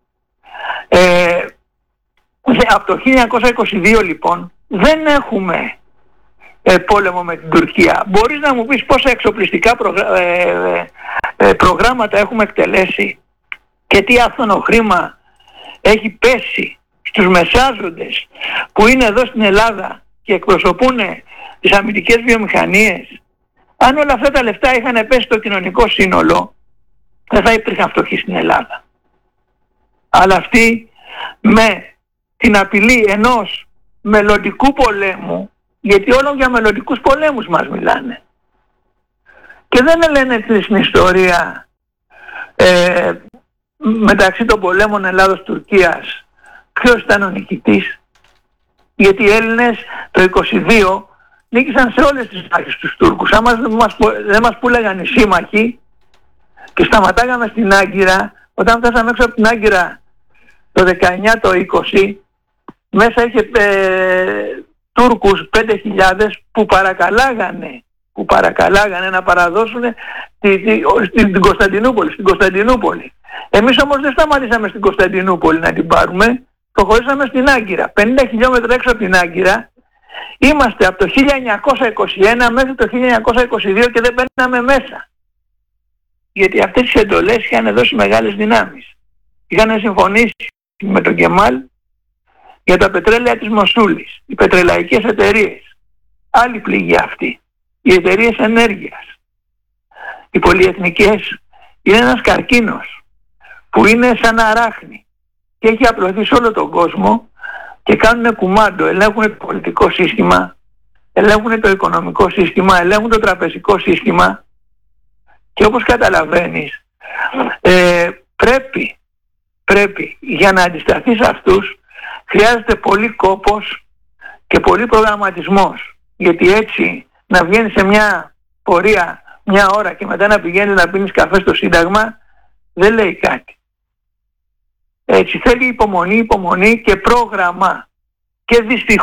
Ε, από το χίλια εννιακόσια είκοσι δύο λοιπόν δεν έχουμε ε, πόλεμο με την Τουρκία. Μπορείς να μου πεις πόσα εξοπλιστικά προγρα... ε, ε, προγράμματα έχουμε εκτελέσει και τι άφθονο χρήμα έχει πέσει στους μεσάζοντες που είναι εδώ στην Ελλάδα και εκπροσωπούν τις αμυντικές βιομηχανίες? Αν όλα αυτά τα λεφτά είχαν πέσει στο κοινωνικό σύνολο, δεν θα υπήρχαν φτωχοί στην Ελλάδα. Αλλά αυτοί με την απειλή ενός μελλοντικού πολέμου, γιατί όλο για μελλοντικούς πολέμους μας μιλάνε, και δεν λένε στην ιστορία ε, μεταξύ των πολέμων Ελλάδος-Τουρκίας ποιος ήταν ο νικητής, γιατί οι Έλληνες το είκοσι δύο νίκησαν σε όλες τις μάχες τους Τούρκους. Άμα δεν μας, δεν μας πούλεγαν οι σύμμαχοι και σταματάγαμε στην Άγκυρα, όταν φτάσαμε έξω από την Άγκυρα το δεκαεννιά το είκοσι, μέσα είχε ε, Τούρκους πέντε χιλιάδες που παρακαλάγανε που παρακαλάγανε να παραδώσουν τη, τη, τη, την Κωνσταντινούπολη, στην Κωνσταντινούπολη. Εμείς όμως δεν σταματήσαμε στην Κωνσταντινούπολη να την πάρουμε, προχωρήσαμε στην Άγκυρα. πενήντα χιλιόμετρα έξω από την Άγκυρα είμαστε από το χίλια εννιακόσια είκοσι ένα μέχρι το χίλια εννιακόσια είκοσι δύο και δεν μπαίναμε μέσα. Γιατί αυτές τις εντολές είχαν δώσει μεγάλες δυνάμεις. Είχαν συμφωνήσει με τον Κεμάλ για τα πετρέλαια της Μοσούλης, οι πετρελαϊκές εταιρείες. Άλλη πληγή αυτή. Οι εταιρείες ενέργειας, οι πολυεθνικές, είναι ένας καρκίνος που είναι σαν αράχνη και έχει απλωθεί σε όλο τον κόσμο και κάνουν κουμάντο, ελέγχουν το πολιτικό σύστημα, ελέγχουν το οικονομικό σύστημα, ελέγχουν το τραπεζικό σύστημα και όπως καταλαβαίνεις ε, πρέπει, πρέπει για να αντισταθείς αυτούς χρειάζεται πολύ κόπος και πολύ προγραμματισμός, γιατί έτσι να βγαίνεις σε μια πορεία μια ώρα και μετά να πηγαίνεις να πίνεις καφέ στο Σύνταγμα δεν λέει κάτι. Έτσι θέλει υπομονή, υπομονή και πρόγραμμα. Και δυστυχώς